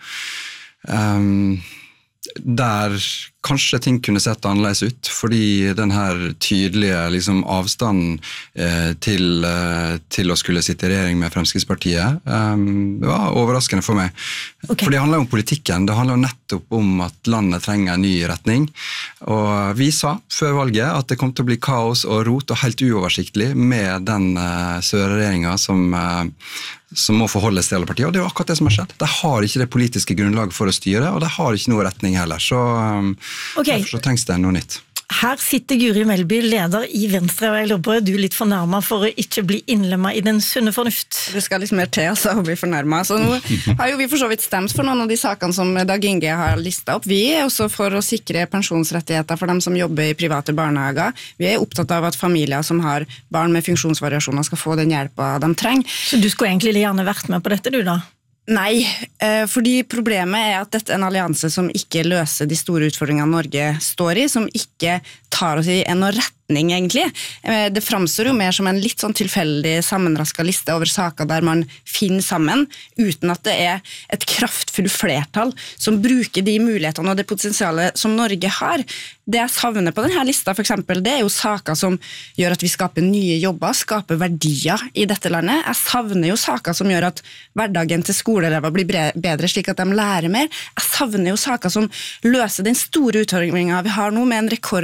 Der kanskje ting kunne sett annerledes ut, fordi den her tydelige liksom, avstanden til å skulle sitte i regjering med Fremskrittspartiet var overraskende for meg. Okay. For det handler om politikken, det handler nettopp om at landet trenger en ny retning. Og vi sa før valget at det kom til å bli kaos og rot og helt uoversiktlig med den Støre-regjeringen som må forholdes til alle partier, og det er jo akkurat det som har skjedd. De har ikke det politiske grunnlaget for å styre, og de har ikke noe retning heller, så derfor så trengs det noe nytt. Her sitter Guri Melby, leder i Venstre, og jeg lurer på, du litt fornærmet for å ikke bli innlemmet i den sunne fornuft? Det skal liksom mer til altså, å bli fornærmet. Så nå har jo vi for så vidt stemt for noen av de sakene som Dag Inge har listet opp. Vi også for å sikre pensjonsrettigheter for dem som jobber i private barnehager. Vi opptatt av at familier som har barn med funksjonsvariasjoner skal få den hjelpen de trenger. Så du skulle egentlig gjerne vært med på dette, du da? Nei, fordi problemet at dette en allianse som ikke løser de store utfordringene Norge står i, som ikke tar oss i en retning egentlig. Det framstår jo mer som en litt sånn tilfeldig sammenrasket liste over saker der man finner sammen, uten at det et kraftfullt flertall som bruker de mulighetene og det potensialet som Norge har. Det jeg savner på denne lista for eksempel, det jo saker som gjør at vi skaper nye jobber, skaper verdier i dette landet. Jeg savner jo saker som gjør at hverdagen til skoleelever blir bedre slik at de lærer mer. Jeg savner jo saker som løser den store utfordringen vi har nå med en rekordhøy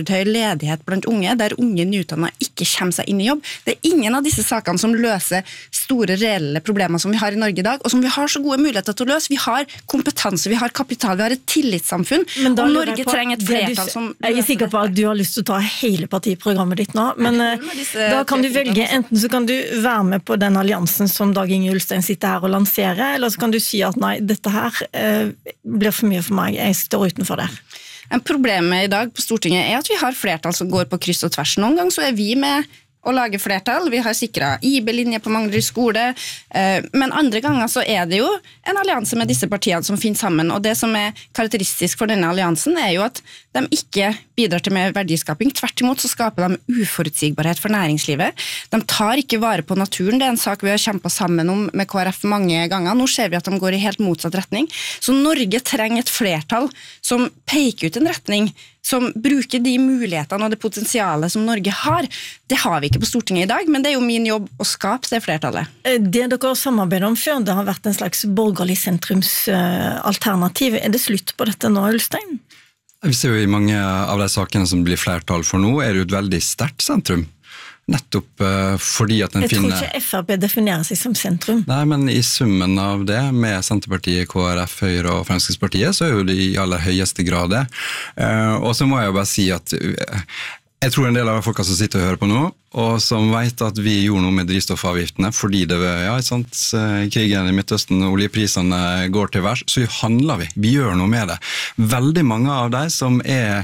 ledighet blant unge, der unge nyutdannede ikke kommer seg inn i jobb. Det ingen av disse sakene som løser store reelle problemer som vi har i Norge i dag, og som vi har så gode muligheter til å løse. Vi har kompetanse, vi har kapital, vi har et tillitssamfunn, og Norge trenger et flertall som... Jeg sikker på at du har lyst til å ta hele partiprogrammet ditt nå, men da kan du velge, enten så kan du være med på den alliansen som Dag Inge Ulstein sitter her og lanserer, eller så kan du si at nei, dette her blir for mye for meg, jeg står utenfor det. Problemet i dag på Stortinget er at vi har flertall som går på kryss og tvers. Noen ganger så er vi med å lage flertall, vi har sikret IB-linje på Manglerud skole, men andre ganger så er det jo en allianse med disse partiene som finner sammen, og det som er karakteristisk for denne alliansen er jo at de ikke bidrar til mer verdiskaping, tvert imot så skaper de uforutsigbarhet for næringslivet. De tar ikke vare på naturen, det er en sak vi har kjempet sammen om med KrF mange ganger, nå ser vi at de går i helt motsatt retning, så Norge trenger et flertall som peker ut en retning, som bruker de mulighetene og det potensialet som Norge har. Det har vi ikke på Stortinget i dag, men det er jo min jobb å skape det flertallet. Det dere samarbeider om før, det har vært en slags borgerlig sentrumsalternativ. Er det slutt på dette nå, Ulstein? Vi ser jo i mange av de sakene som blir flertall for nå, er det jo et veldig sterkt sentrum. Nettopp fordi at den finner... Jeg tror ikke FrP definerer seg som sentrum. Nei, men i summen av det, med Senterpartiet, KrF, Høyre og Fremskrittspartiet, så er jo det i aller høyeste grad det. Og så må jeg jo bare si at jeg tror en del av folka som sitter og hører på nå, og som vet at vi gjorde noe med drivstoffavgiftene fordi det var, ja, sant, krigen i Midtøsten, oljeprisene går til værs, så handler vi. Vi gjør noe med det. Veldig mange av de som er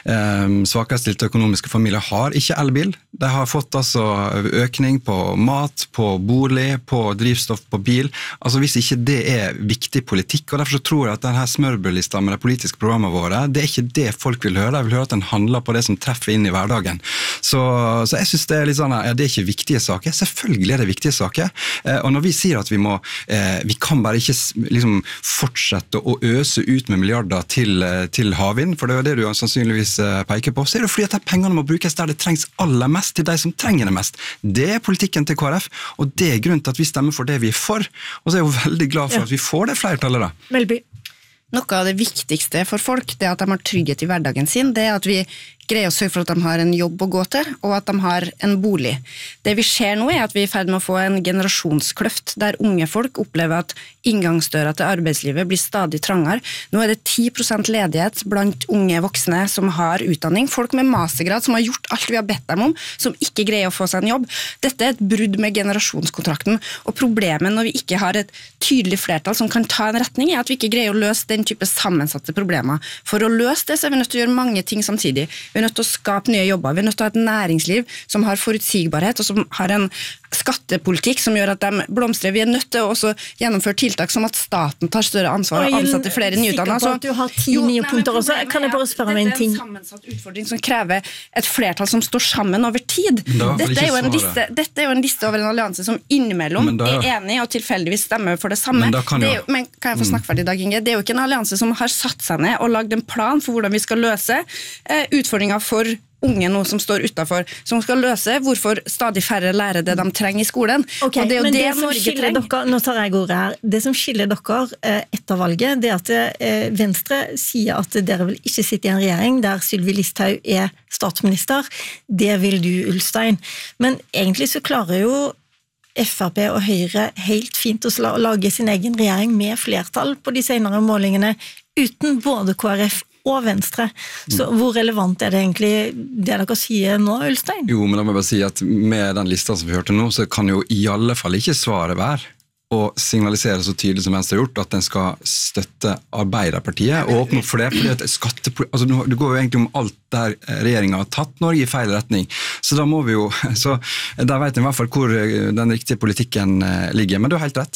svakestilte økonomiske familier har ikke elbil. De har fått altså økning på mat, på bolig, på drivstoff, på bil. Altså hvis ikke det er viktig politikk, og derfor så tror jeg at denne smørbrødlista med de politiske programmene våre, det er ikke det folk vil høre. De vil høre at den handler på det som treffer inn i hverdagen. Så jeg synes det er litt sånn, ja, det er ikke viktige saker. Selvfølgelig er det viktige saker. Og når vi sier at vi kan bare ikke liksom fortsette å øse ut med milliarder til havvind, for det er det du sannsynligvis peker på, så er det fordi at de pengene må brukes der det trengs aller mest, til de som trenger det mest. Det er politikken til KrF, og det er grunnen til at vi stemmer for det vi er for. Og så er jeg jo veldig glad for at vi får det flertallet da. Melby. Noe av det viktigste for folk, det er at de har trygghet i hverdagen sin, det er at vi greier å sørge for at de har en jobb å gå til, og at de har en bolig. Det vi ser nå er at vi er i ferd med å få en generasjonskløft, der unge folk opplever at inngangsdøra til arbeidslivet blir stadig trangere. Nå er det 10% ledighet blant unge voksne som har utdanning, folk med mastergrad som har gjort alt vi har bedt dem om, som ikke greier å få seg en jobb. Dette er et brudd med generasjonskontrakten, og problemet når vi ikke har et tydelig flertall som kan ta en retning, er at vi ikke greier å løse den type sammensatte problemer. For å løse det så er vi nødt til å gjøre mange ting samtidig. Vi er nødt til å skape nye jobber, vi er nødt til å ha et næringsliv som har forutsigbarhet, og som har en skattepolitikk som gjør at de blomstrer. Vi er nødt til å også gjennomføre tiltak som at staten tar større ansvar og ansetter flere nyutdannede. Sikker på at du har 10 nye punkter også. Kan jeg bare spørre meg en ting? Dette er en sammensatt utfordring som krever et flertall som står sammen over tid. Dette er jo en liste over en allianse som innimellom er enig og tilfeldigvis stemmer for det samme. Men kan jeg få snakke ferdig, Dag Inge? Det er jo ikke en allianse som har satt seg ned og lagd en plan for hvordan vi skal løse utfordringer for unge nå som står utenfor, som skal løse hvorfor stadig færre lærer det de trenger i skolen. Okay, og det er jo men det som Norge skiller trenger. dere, nå tar jeg ordet her, det som skiller dere etter valget, det er at Venstre sier at dere vil ikke sitte i en regjering der Sylvi Listhaug er statsminister. Det vil du, Ulstein. Men egentlig så klarer jo FrP og Høyre helt fint å lage sin egen regjering med flertall på de senere målingene, uten både KrF og Venstre. Så hvor relevant er det egentlig det dere sier nå, Ulstein? Jo, men da må jeg bare si at med den lista som vi hørte nå, så kan jo i alle fall ikke svaret være å signalisere så tydelig som Venstre har gjort, at den skal støtte Arbeiderpartiet og åpne opp for det, fordi at altså, det går jo egentlig om alt der regjeringen har tatt Norge i feil retning, så da må vi jo, så der vet jeg i hvert fall hvor den riktige politikken ligger, men du har helt rett.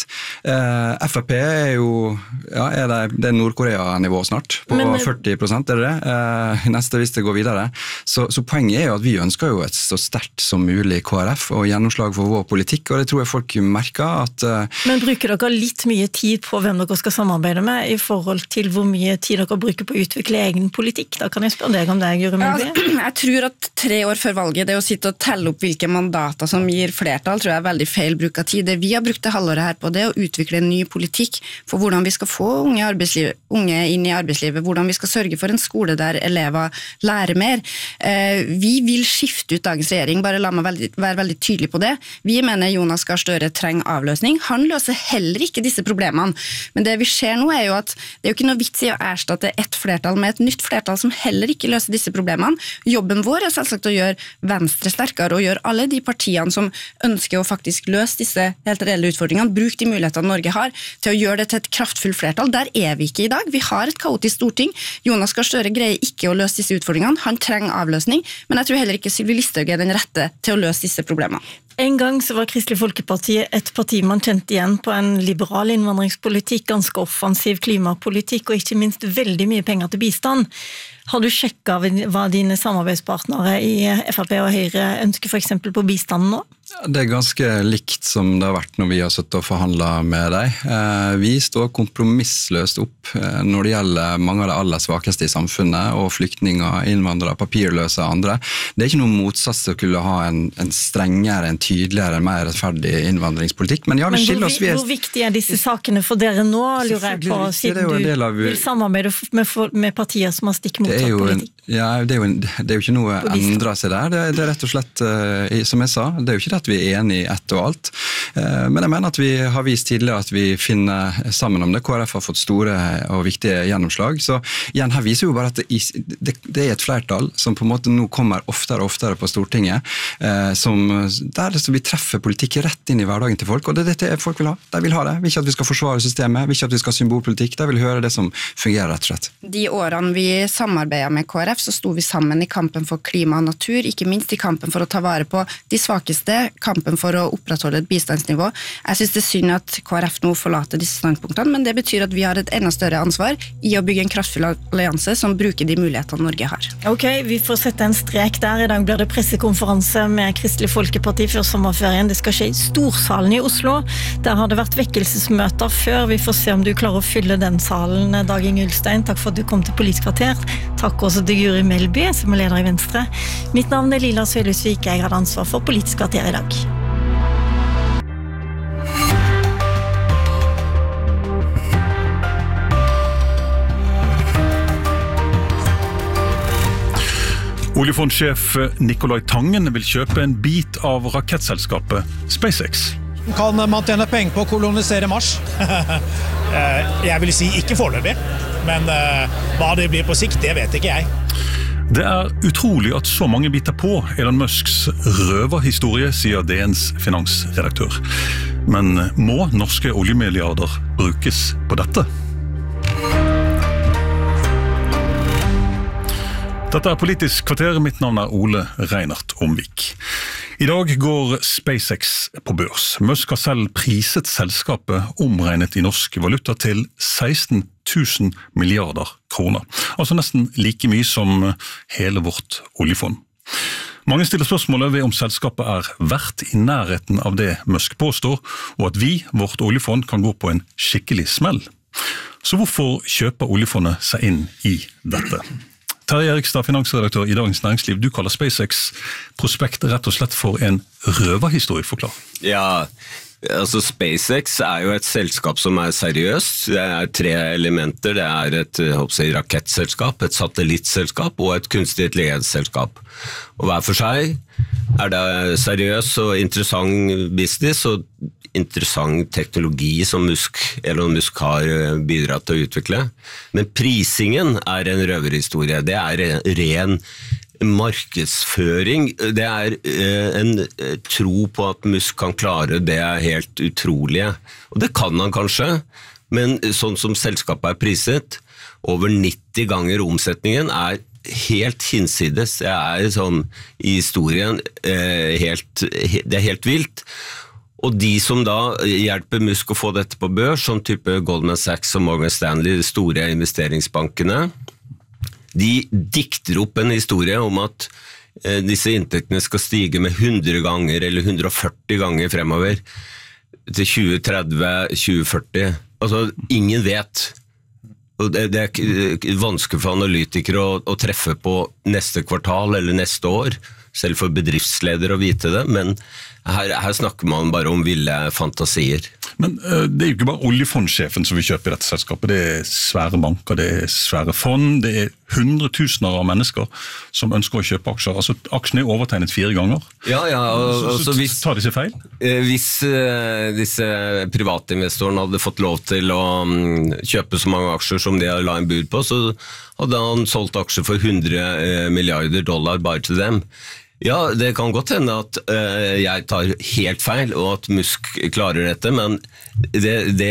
FrP er jo, ja, det er Nord-Korea-nivå snart, på 40%, er det det? Neste hvis det går videre. Så poenget er jo at vi ønsker jo et så sterkt som mulig KrF og gjennomslag for vår politikk, og det tror jeg folk merker at Men bruker dere litt mye tid på hvem dere skal samarbeide med i forhold til hvor mye tid dere bruker på å utvikle egen politikk? Da kan jeg spørre deg om det, Guri Melby. Jeg tror at 3 år før valget, det å sitte og telle opp hvilke mandater som gir flertall, tror jeg er veldig feil bruk av tid. Det vi har brukt det halvåret her på, det å utvikle en ny politikk for hvordan vi skal få unge inn i arbeidslivet, hvordan vi skal sørge for en skole der elever lærer mer. Vi vil skifte ut dagens regjering, bare la meg være veldig tydelig på det. Vi mener Jonas Gahr Støre trenger avløsning. Han løser heller ikke disse problemene. Men det vi ser nå er jo at det er jo ikke noe vits i å erstatte ett flertall med et nytt flertall som heller ikke løser disse problemene. Jobben vår er selvsagt å gjøre Venstre sterkere og gjøre alle de partiene som ønsker å faktisk løse disse helt reelle utfordringene, bruke de mulighetene Norge har til å gjøre det til et kraftfullt flertall. Der er vi ikke i dag. Vi har et kaotisk storting. Jonas Gahr Støre greier ikke å løse disse utfordringene. Han trenger avløsning, men jeg tror heller ikke Sylvi Listhaug er den rette til å løse disse problemene. En gang så var Kristelig Folkeparti et parti man kjente igjen på en liberal innvandringspolitikk, ganske offensiv klimapolitikk og ikke minst veldig mye penger til bistand. Har du sjekket hva dine samarbeidspartnere i FrP og Høyre ønsker for eksempel på bistanden nå? Det er ganske likt som det har vært når vi har suttet og forhandlet med deg. Vi står kompromissløst opp når det gjelder mange av de aller svakeste i samfunnet, og flyktninger, innvandrere, papirløse og andre. Det er ikke noen motsats til å kunne ha en strengere, en tydeligere, en mer rettferdig innvandringspolitikk. Men ja, det skiller oss. Hvor viktig er disse sakene for dere nå, lurer jeg på, siden du vil samarbeide med partier som har stikk motsatt politikk? Det er jo ikke noe endret seg der. Det er rett og slett, som jeg sa, det er jo ikke det at vi er enige i ett og alt. Men jeg mener at vi har vist tidligere at vi finner sammen om det. KrF har fått store og viktige gjennomslag. Så igjen, her viser jo bare at det er et flertall som på en måte nå kommer oftere og oftere på Stortinget, der vi treffer politikk rett inn i hverdagen til folk, og det er dette folk vil ha. De vil ha det. Vi vil ikke at vi skal forsvare systemet, vi vil ikke at vi skal ha symbolpolitikk, de vil høre det som fungerer rett og slett. De årene vi samarbeidet med KrF, så sto vi sammen i kampen for klima og natur, ikke minst i kampen for å ta vare på de svakeste, kampen for å opprettholde et bistandsnivå. Jeg synes det er synd at KrF nå forlater disse standpunktene, men det betyr at vi har et enda større ansvar i å bygge en kraftfull allianse som bruker de mulighetene Norge har. Ok, vi får sette en strek der. I dag blir det pressekonferanse med Kristelig Folkeparti før sommerferien. Det skal skje i Storsalen i Oslo. Der har det vært vekkelsesmøter før. Vi får se om du klarer å fylle den salen, Dag Inge Ulstein. Takk for at du kom til Politisk kvarter. Takk også til Guri Melby, som er leder i Venstre. Mitt navn er Lila Sølhusvik. Jeg hadde ansvar for Politisk kvarter i dag. Oljefondsjef Nicolai Tangen vil kjøpe en bit av rakettselskapet SpaceX. Kan man tjene penger på å kolonisere Mars? Jeg vil si ikke foreløpig, men hva det blir på sikt, det vet ikke jeg. Det er utrolig at så mange biter på Elon Musks røverhistorie, sier DNs finansredaktør. Men må norske oljemilliarder brukes på dette? Dette er Politisk kvarter, mitt navn er Ole Reinert Omvik. I dag går SpaceX på børs. Musk har selv priset selskapet omregnet i norsk valuta til 16 000 milliarder kroner. Altså nesten like mye som hele vårt oljefond. Mange stiller spørsmålet ved om selskapet er verdt i nærheten av det Musk påstår, og at vi, vårt oljefond, kan gå på en skikkelig smell. Så hvorfor kjøper oljefondet seg inn i dette? Terje Erikstad, finansredaktør i Dagens Næringsliv, du kaller SpaceX-prospektet rett og slett for en røverhistorie, forklar. Ja, altså SpaceX er jo et selskap som er seriøst. Det er 3 elementer. Det er et rakettselskap, et satellittselskap og et kunstig intelligensselskap. Og hver for seg er det seriøs og interessant business og interessant teknologi som Elon Musk har bidratt til å utvikle. Men prisingen er en røverhistorie. Det er ren markedsføring. Det er en tro på at Musk kan klare det helt utrolige. Og det kan han kanskje, men sånn som selskapet er priset, over 90 ganger omsetningen er helt hinsides. Det er sånn i historien, det er helt vilt. Og de som da hjelper Musk å få dette på børs, sånn type Goldman Sachs og Morgan Stanley, de store investeringsbankene, de dikter opp en historie om at disse inntektene skal stige med 100 ganger eller 140 ganger fremover. til 2030, 2040. Altså, ingen vet. Og det er vanskelig for analytikere å treffe på neste kvartal eller neste år, selv for bedriftsledere å vite det, men her snakker man bare om ville fantasier. Men det er jo ikke bare oljefondsjefen som vil kjøpe i dette selskapet, det er svære banker, det er svære fond, det er 100 000 av mennesker som ønsker å kjøpe aksjer. Altså, aksjen er overtegnet 4 ganger. Ja, så tar de seg feil? Hvis disse privatinvestorene hadde fått lov til å kjøpe så mange aksjer som de la en bud på, så hadde han solgt aksjer for $100 milliarder bare til dem. Ja, det kan godt hende at jeg tar helt feil, og at Musk klarer dette, men det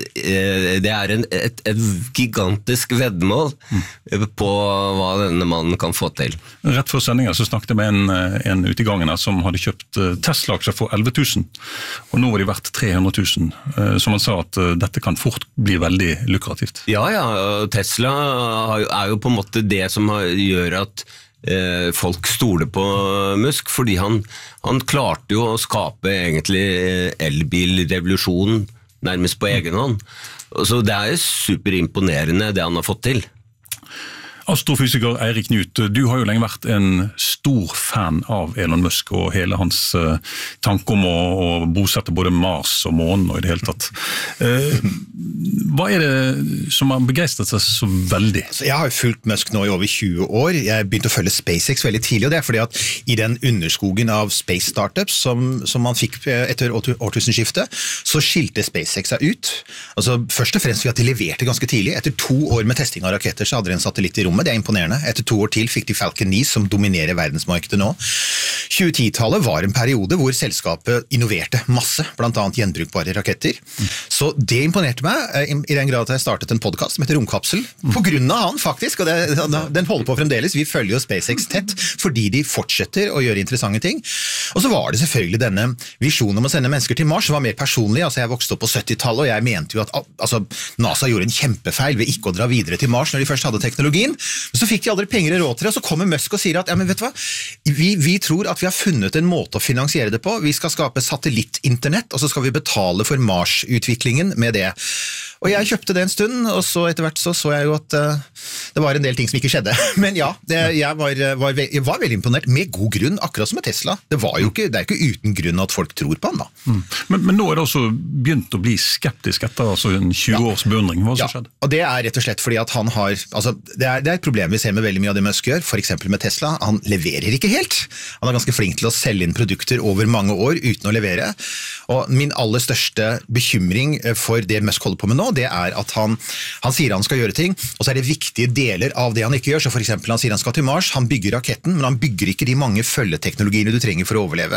er et gigantisk veddemål på hva denne mannen kan få til. Rett før sendingen så snakket jeg med en ute i gangen her som hadde kjøpt Tesla-aksjer for 11 000, og nå er de verdt 300 000, som han sa at dette kan fort bli veldig lukrativt. Ja, Tesla er jo på en måte det som gjør at folk stoler på Musk, fordi han klarte jo å skape egentlig elbilrevolusjonen nærmest på egen hånd. Så det er jo superimponerende det han har fått til. Astrofysiker Eirik Knut, du har jo lenge vært en stor fan av Elon Musk og hele hans tanke om å bosette både Mars og månen og i det hele tatt. Hva er det som har begeistret seg så veldig? Jeg har jo fulgt Musk nå i over 20 år. Jeg begynte å følge SpaceX veldig tidlig, og det er fordi at i den underskogen av space startups som man fikk etter årtusenskiftet, så skilte SpaceX seg ut. Altså, først og fremst fordi at de leverte ganske tidlig. Etter 2 år med testing av raketter så hadde de en satellitt i rommet. Det er imponerende. Etter 2 år til fikk de Falcon 9 som dominerer verdensmarkedet nå. 2010-tallet var en periode hvor selskapet innoverte masse, blant annet gjenbrukbare raketter. Så det imponerte meg i den grad at jeg startet en podcast som heter Romkapsel, på grunn av han faktisk, og den holder på fremdeles. Vi følger jo SpaceX tett fordi de fortsetter å gjøre interessante ting. Og så var det selvfølgelig denne visjonen om å sende mennesker til Mars som var mer personlig. Altså, jeg vokste opp på 70-tallet, og jeg mente jo at NASA gjorde en kjempefeil ved ikke å dra videre til Mars når de først hadde teknologien. Men så fikk de aldri penger i råd til det, og så kommer Musk og sier at ja, men vet du hva? Vi tror at vi har funnet en måte å finansiere det på. Vi skal skape satellittinternett, og så skal vi betale for Mars-utviklingen med det. Og jeg kjøpte det en stund, og så etter hvert så jeg jo at det var en del ting som ikke skjedde. Men ja, jeg var veldig imponert, med god grunn, akkurat som med Tesla. Det er jo ikke uten grunn at folk tror på han da. Men nå er det også begynt å bli skeptisk etter en 20 års beundring. Hva som skjedde? Og det er rett og slett fordi at han har, det er et problem vi ser med veldig mye av det Musk gjør, for eksempel med Tesla. Han leverer ikke helt. Han er ganske flink til å selge inn produkter over mange år uten å levere. Og min aller største bekymring for det Musk holder på med nå, det er at han sier han skal gjøre ting, og så er det viktige deler av det han ikke gjør. Så for eksempel han sier han skal til Mars, han bygger raketten, men han bygger ikke de mange følgeteknologiene du trenger for å overleve.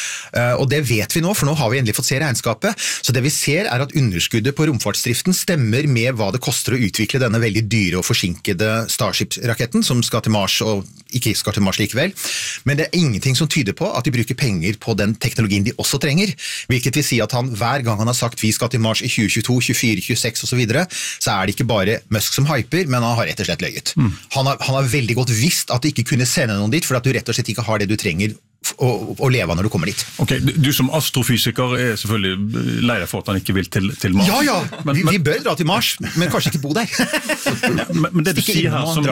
Og det vet vi nå, for nå har vi endelig fått se regnskapet. Så det vi ser er at underskuddet på romfartsdriften stemmer med hva det koster å utvikle denne veldig dyre og forsinkede Starship-raketten, som skal til Mars og ikke skal til Mars likevel. Men det er ingenting som tyder på at de bruker penger på den teknologien de også trenger, hvilket vil si at han hver gang han har sagt vi skal til Mars i 2022, 24, 26 og så videre, så er det ikke bare Musk som hyper, men han har rett og slett løyet. Han har veldig godt visst at du ikke kunne sende noen dit, for at du rett og slett ikke har det du trenger å leve av når du kommer dit. Ok, du som astrofysiker er selvfølgelig lei deg for at han ikke vil til Mars. Ja, vi bør dra til Mars, men kanskje ikke bo der. Men det du sier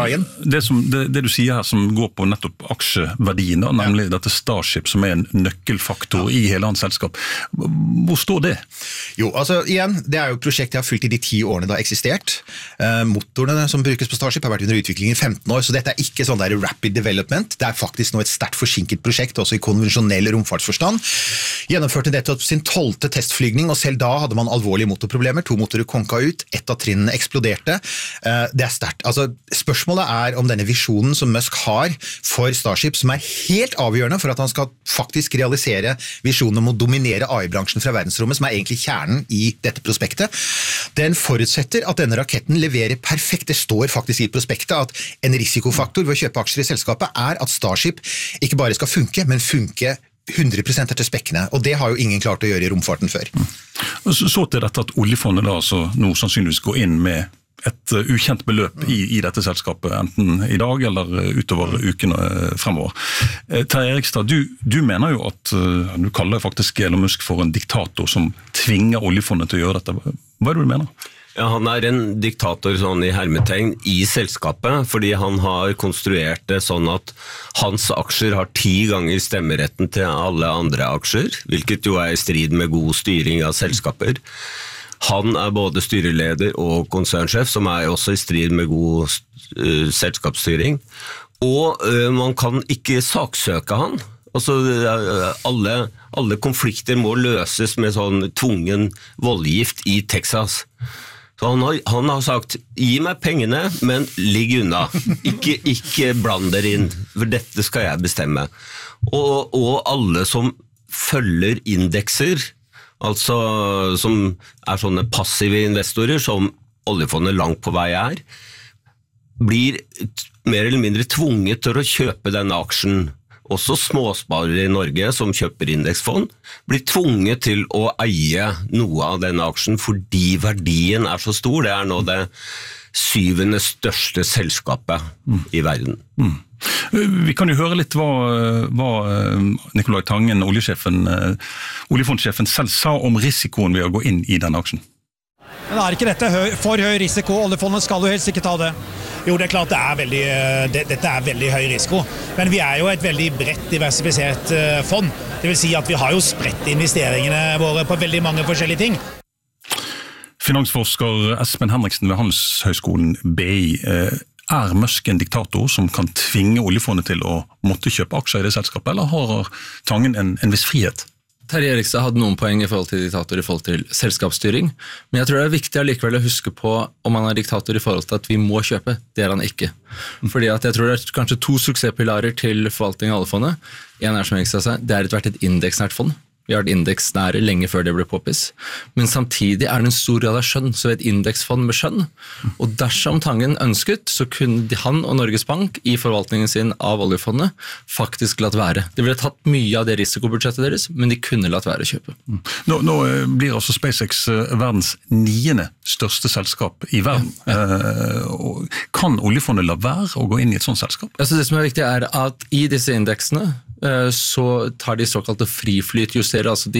her som går på nettopp aksjeverdien, nemlig dette Starship som er en nøkkelfaktor i hele hans selskap. Hvor står det? Jo, altså igjen, det er jo et prosjekt jeg har fulgt i de 10 årene det har eksistert. Motorene som brukes på Starship har vært under utvikling i 15 år, så dette er ikke sånn der rapid development. Det er faktisk nå et sterkt forsinket prosjekt, også i konvensjonell romfartsforstand. Gjennomførte nettopp sin 12. testflygning, og selv da hadde man alvorlige motorproblemer. 2 motorer konka ut, ett av trinnene eksploderte. Det er sterkt. Altså, spørsmålet er om denne visjonen som Musk har for Starship, som er helt avgjørende for at han skal faktisk realisere visjonen om å dominere AI-bransjen fra verdensrommet, som er egentlig kjernen i dette prospektet. Den forutsetter at denne raketten leverer perfekt. Det står faktisk i prospektet at en risikofaktor ved å kjøpe aksjer i selskapet er at Starship ikke bare skal funke, men funke 100% etter spekkene, og det har jo ingen klart å gjøre i romfarten før. Så til dette at oljefondet da, så nå sannsynligvis går inn med et ukjent beløp i dette selskapet, enten i dag eller utover ukene fremover. Terje Erikstad, du mener jo at du kaller faktisk Elon Musk for en diktator som tvinger oljefondet til å gjøre dette. Hva det du mener? Ja, han en diktator sånn i hermetegn i selskapet, fordi han har konstruert det sånn at hans aksjer har 10 ganger stemmeretten til alle andre aksjer, hvilket jo i strid med god styring av selskaper. Han både styreleder og konsernsjef, som også i strid med god selskapsstyring. Og man kan ikke saksøke han. Altså, alle konflikter må løses med sånn tvungen voldgift i Texas. Så han har sagt, gi meg pengene, men ligg unna. Ikke bland dere inn, for dette skal jeg bestemme. Og alle som følger indekser, altså som sånne passive investorer, som oljefondet langt på vei blir mer eller mindre tvunget til å kjøpe denne aksjen. Også småsparere i Norge som kjøper indeksfond blir tvunget til å eie noe av denne aksjen fordi verdien så stor. Det nå det 7. største selskapet i verden. Vi kan jo høre litt hva Nicolai Tangen, oljefondsjefen selv sa om risikoen ved å gå inn i denne aksjen. Men ikke dette for høy risiko? Oljefondet skal jo helst ikke ta det. Jo, det klart dette veldig høy risiko, men vi jo et veldig bredt diversifisert fond. Det vil si at vi har jo spredt investeringene våre på veldig mange forskjellige ting. Finansforsker Espen Henriksen ved Handelshøyskolen BI, Musk en diktator som kan tvinge oljefondet til å måtte kjøpe aksjer i det selskapet, eller har Tangen en viss frihet? Terje Erikstad hadde noen poeng i forhold til diktator i forhold til selskapsstyring, men jeg tror det viktig allikevel å huske på om han diktator i forhold til at vi må kjøpe. Det han ikke. Fordi at jeg tror det kanskje 2 suksesspilarer til forvaltning av oljefondet. En som Erikstad sa, det vært et indeksnært fond. Vi har vært indeksnære lenge før det ble påpis. Men samtidig det en stor grad av skjønn, så et indeksfond med skjønn. Og dersom Tangen ønsket, så kunne han og Norges Bank i forvaltningen sin av oljefondet faktisk latt være. Det ville tatt mye av det risikobudsjettet deres, men de kunne latt være å kjøpe. Nå blir altså SpaceX verdens 9. største selskap i verden. Kan oljefondet la være å gå inn i et sånt selskap? Altså det som viktig at i disse indeksene, så tar de såkalte friflytjusterer, altså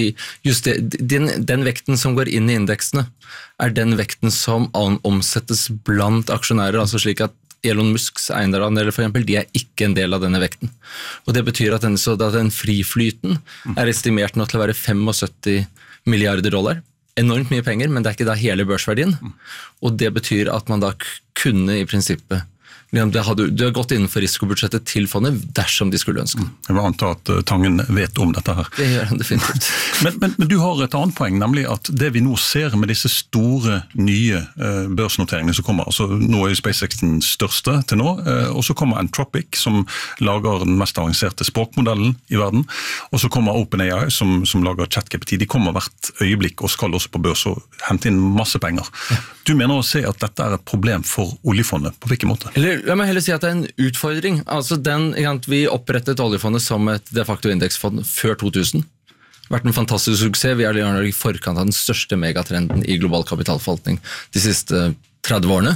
den vekten som går inn i indeksene den vekten som omsettes blant aksjonærer, altså slik at Elon Musks eierandeler for eksempel, de ikke en del av denne vekten. Og det betyr at den friflyten estimert nå til å være $75 milliarder. Enormt mye penger, men det ikke da hele børsverdien. Og det betyr at man da kunne i prinsippet det har gått innenfor risikobudsjettet til fondet dersom de skulle ønske. Jeg vil anta at Tangen vet om dette her. Det gjør han definitivt. Men du har et annet poeng, nemlig at det vi nå ser med disse store nye børsnoteringene som kommer, altså nå SpaceX den største til nå, og så kommer Anthropic som lager den mest avanserte språkmodellen i verden, og så kommer OpenAI som lager ChatGPT. De kommer hvert øyeblikk og skal også på børs og hente inn masse penger. Ja. Du mener å se at dette et problem for oljefondet, på hvilken måte? La meg heller si at det en utfordring. Altså vi opprettet oljefondet som et de facto indeksfond før 2000. Det har vært en fantastisk suksess. Vi i forkant av den største megatrenden i global kapitalforvaltning de siste 30 årene.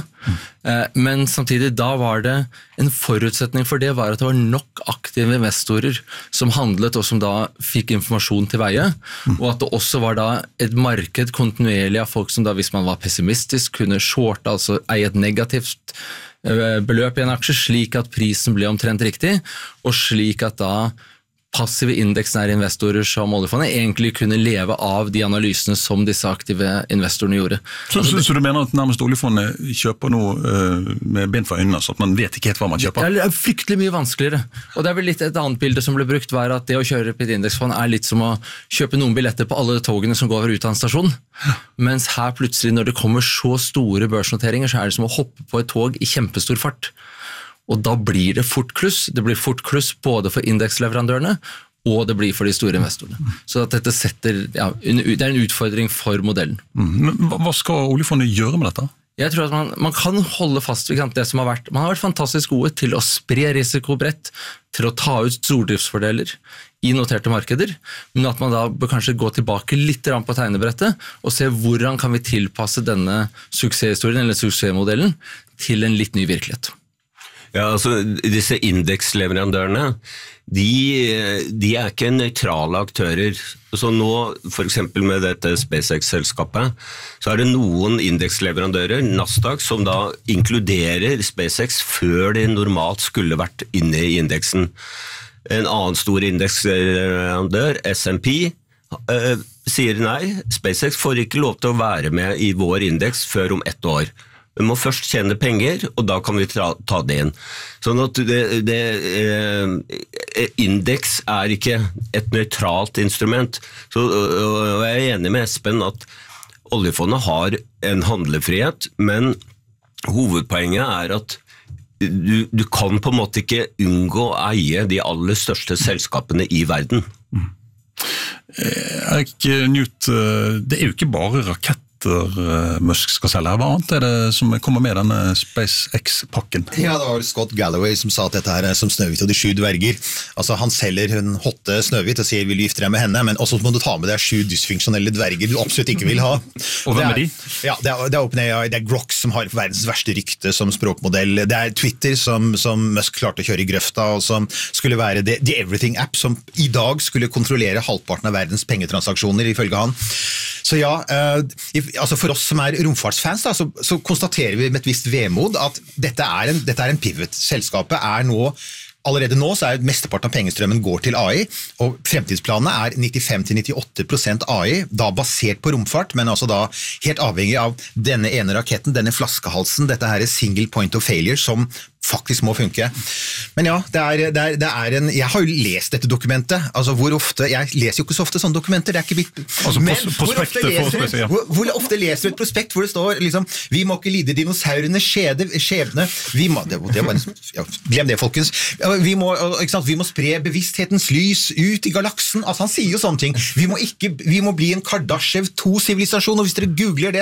Men samtidig da var det en forutsetning for det var at det var nok aktive investorer som handlet og som da fikk informasjon til veie, og at det også var da et marked kontinuerlig av folk som da hvis man var pessimistisk kunne shorte, altså eie et negativt beløp i en aksje slik at prisen ble omtrent riktig, og slik at da passive indeksnære investorer som oljefondet egentlig kunne leve av de analysene som disse aktive investorene gjorde. Så du mener at nærmest oljefondet kjøper noe med bind for øynene, så at man vet ikke helt hva man kjøper? Det fryktelig mye vanskeligere. Og det vel litt et annet bilde som ble brukt, var at det å kjøre på et indeksfond litt som å kjøpe noen billetter på alle togene som går ut av en stasjon. Mens her plutselig, når det kommer så store børsnoteringer, så det som å hoppe på et tog i kjempestor fart. Og da blir det fort kluss. Det blir fort kluss både for indeksleverandørene og det blir for de store investorene. Så at dette det en utfordring for modellen. Men hva skal oljefondet gjøre med dette? Jeg tror at man kan holde fast ved det som har vært. Man har vært fantastisk gode til å spre risiko bredt, til å ta ut stordriftsfordeler i noterte markeder, men at man da bør kanskje gå tilbake litt på tegnebrettet og se hvordan kan vi tilpasse denne suksesshistorien eller suksessmodellen til en litt ny virkelighet. Ja, altså disse indeksleverandørene, de er ikke nøytrale aktører. Så nå, for eksempel med dette SpaceX-selskapet, så det noen indeksleverandører, Nasdaq, som da inkluderer SpaceX før de normalt skulle vært inne i indeksen. En annen stor indeksleverandør, S&P, sier nei, SpaceX får ikke lov til å være med i vår indeks før om 1 år. Vi må først tjene penger, og da kan vi ta det inn. Sånn at indeks er ikke et nøytralt instrument. Så jeg er enig med Espen at oljefondet har en handlefrihet, men hovedpoenget er at du kan på en måte ikke unngå å eie de aller største selskapene i verden. Erik Newt, det er jo ikke bare raketter Musk skal selge. Hva annet er det som kommer med denne SpaceX-pakken? Ja, det var Scott Galloway som sa at dette her er som Snøhvit og de 7 dverger. Altså han selger en hotte Snøhvit og sier vil du gifte deg med henne, men også må du ta med deg 7 dysfunksjonelle dverger du absolutt ikke vil ha. Og hvem er de? Ja, det er OpenAI, det er Grok som har verdens verste rykte som språkmodell, det er Twitter som Musk klarte å kjøre i grøfta, og som skulle være The Everything App, som i dag skulle kontrollere halvparten av verdens pengetransaksjoner, ifølge han. Så ja, altså for oss som er romfartsfans da, så konstaterer vi med et visst vemod at dette er en pivot. Selskapet er nå, allerede nå så er mesteparten av pengestrømmen går til AI, og fremtidsplanene er 95-98% AI, da basert på romfart, men altså da helt avhengig av denne ene raketten, denne flaskehalsen, dette her single point of failure som faktisk må funke. Men ja, det er en, jeg har jo lest dette dokumentet, altså hvor ofte, jeg leser jo ikke så ofte sånne dokumenter, det er ikke mitt, altså, men hvor ofte leser du et prospekt hvor det står liksom, vi må ikke lide dinosaurenes skjebne, vi må, glem det folkens, vi må spre bevissthetens lys ut i galaksen, altså han sier jo sånne ting, vi må bli en Kardashev 2-sivilisasjon, og hvis dere googler det,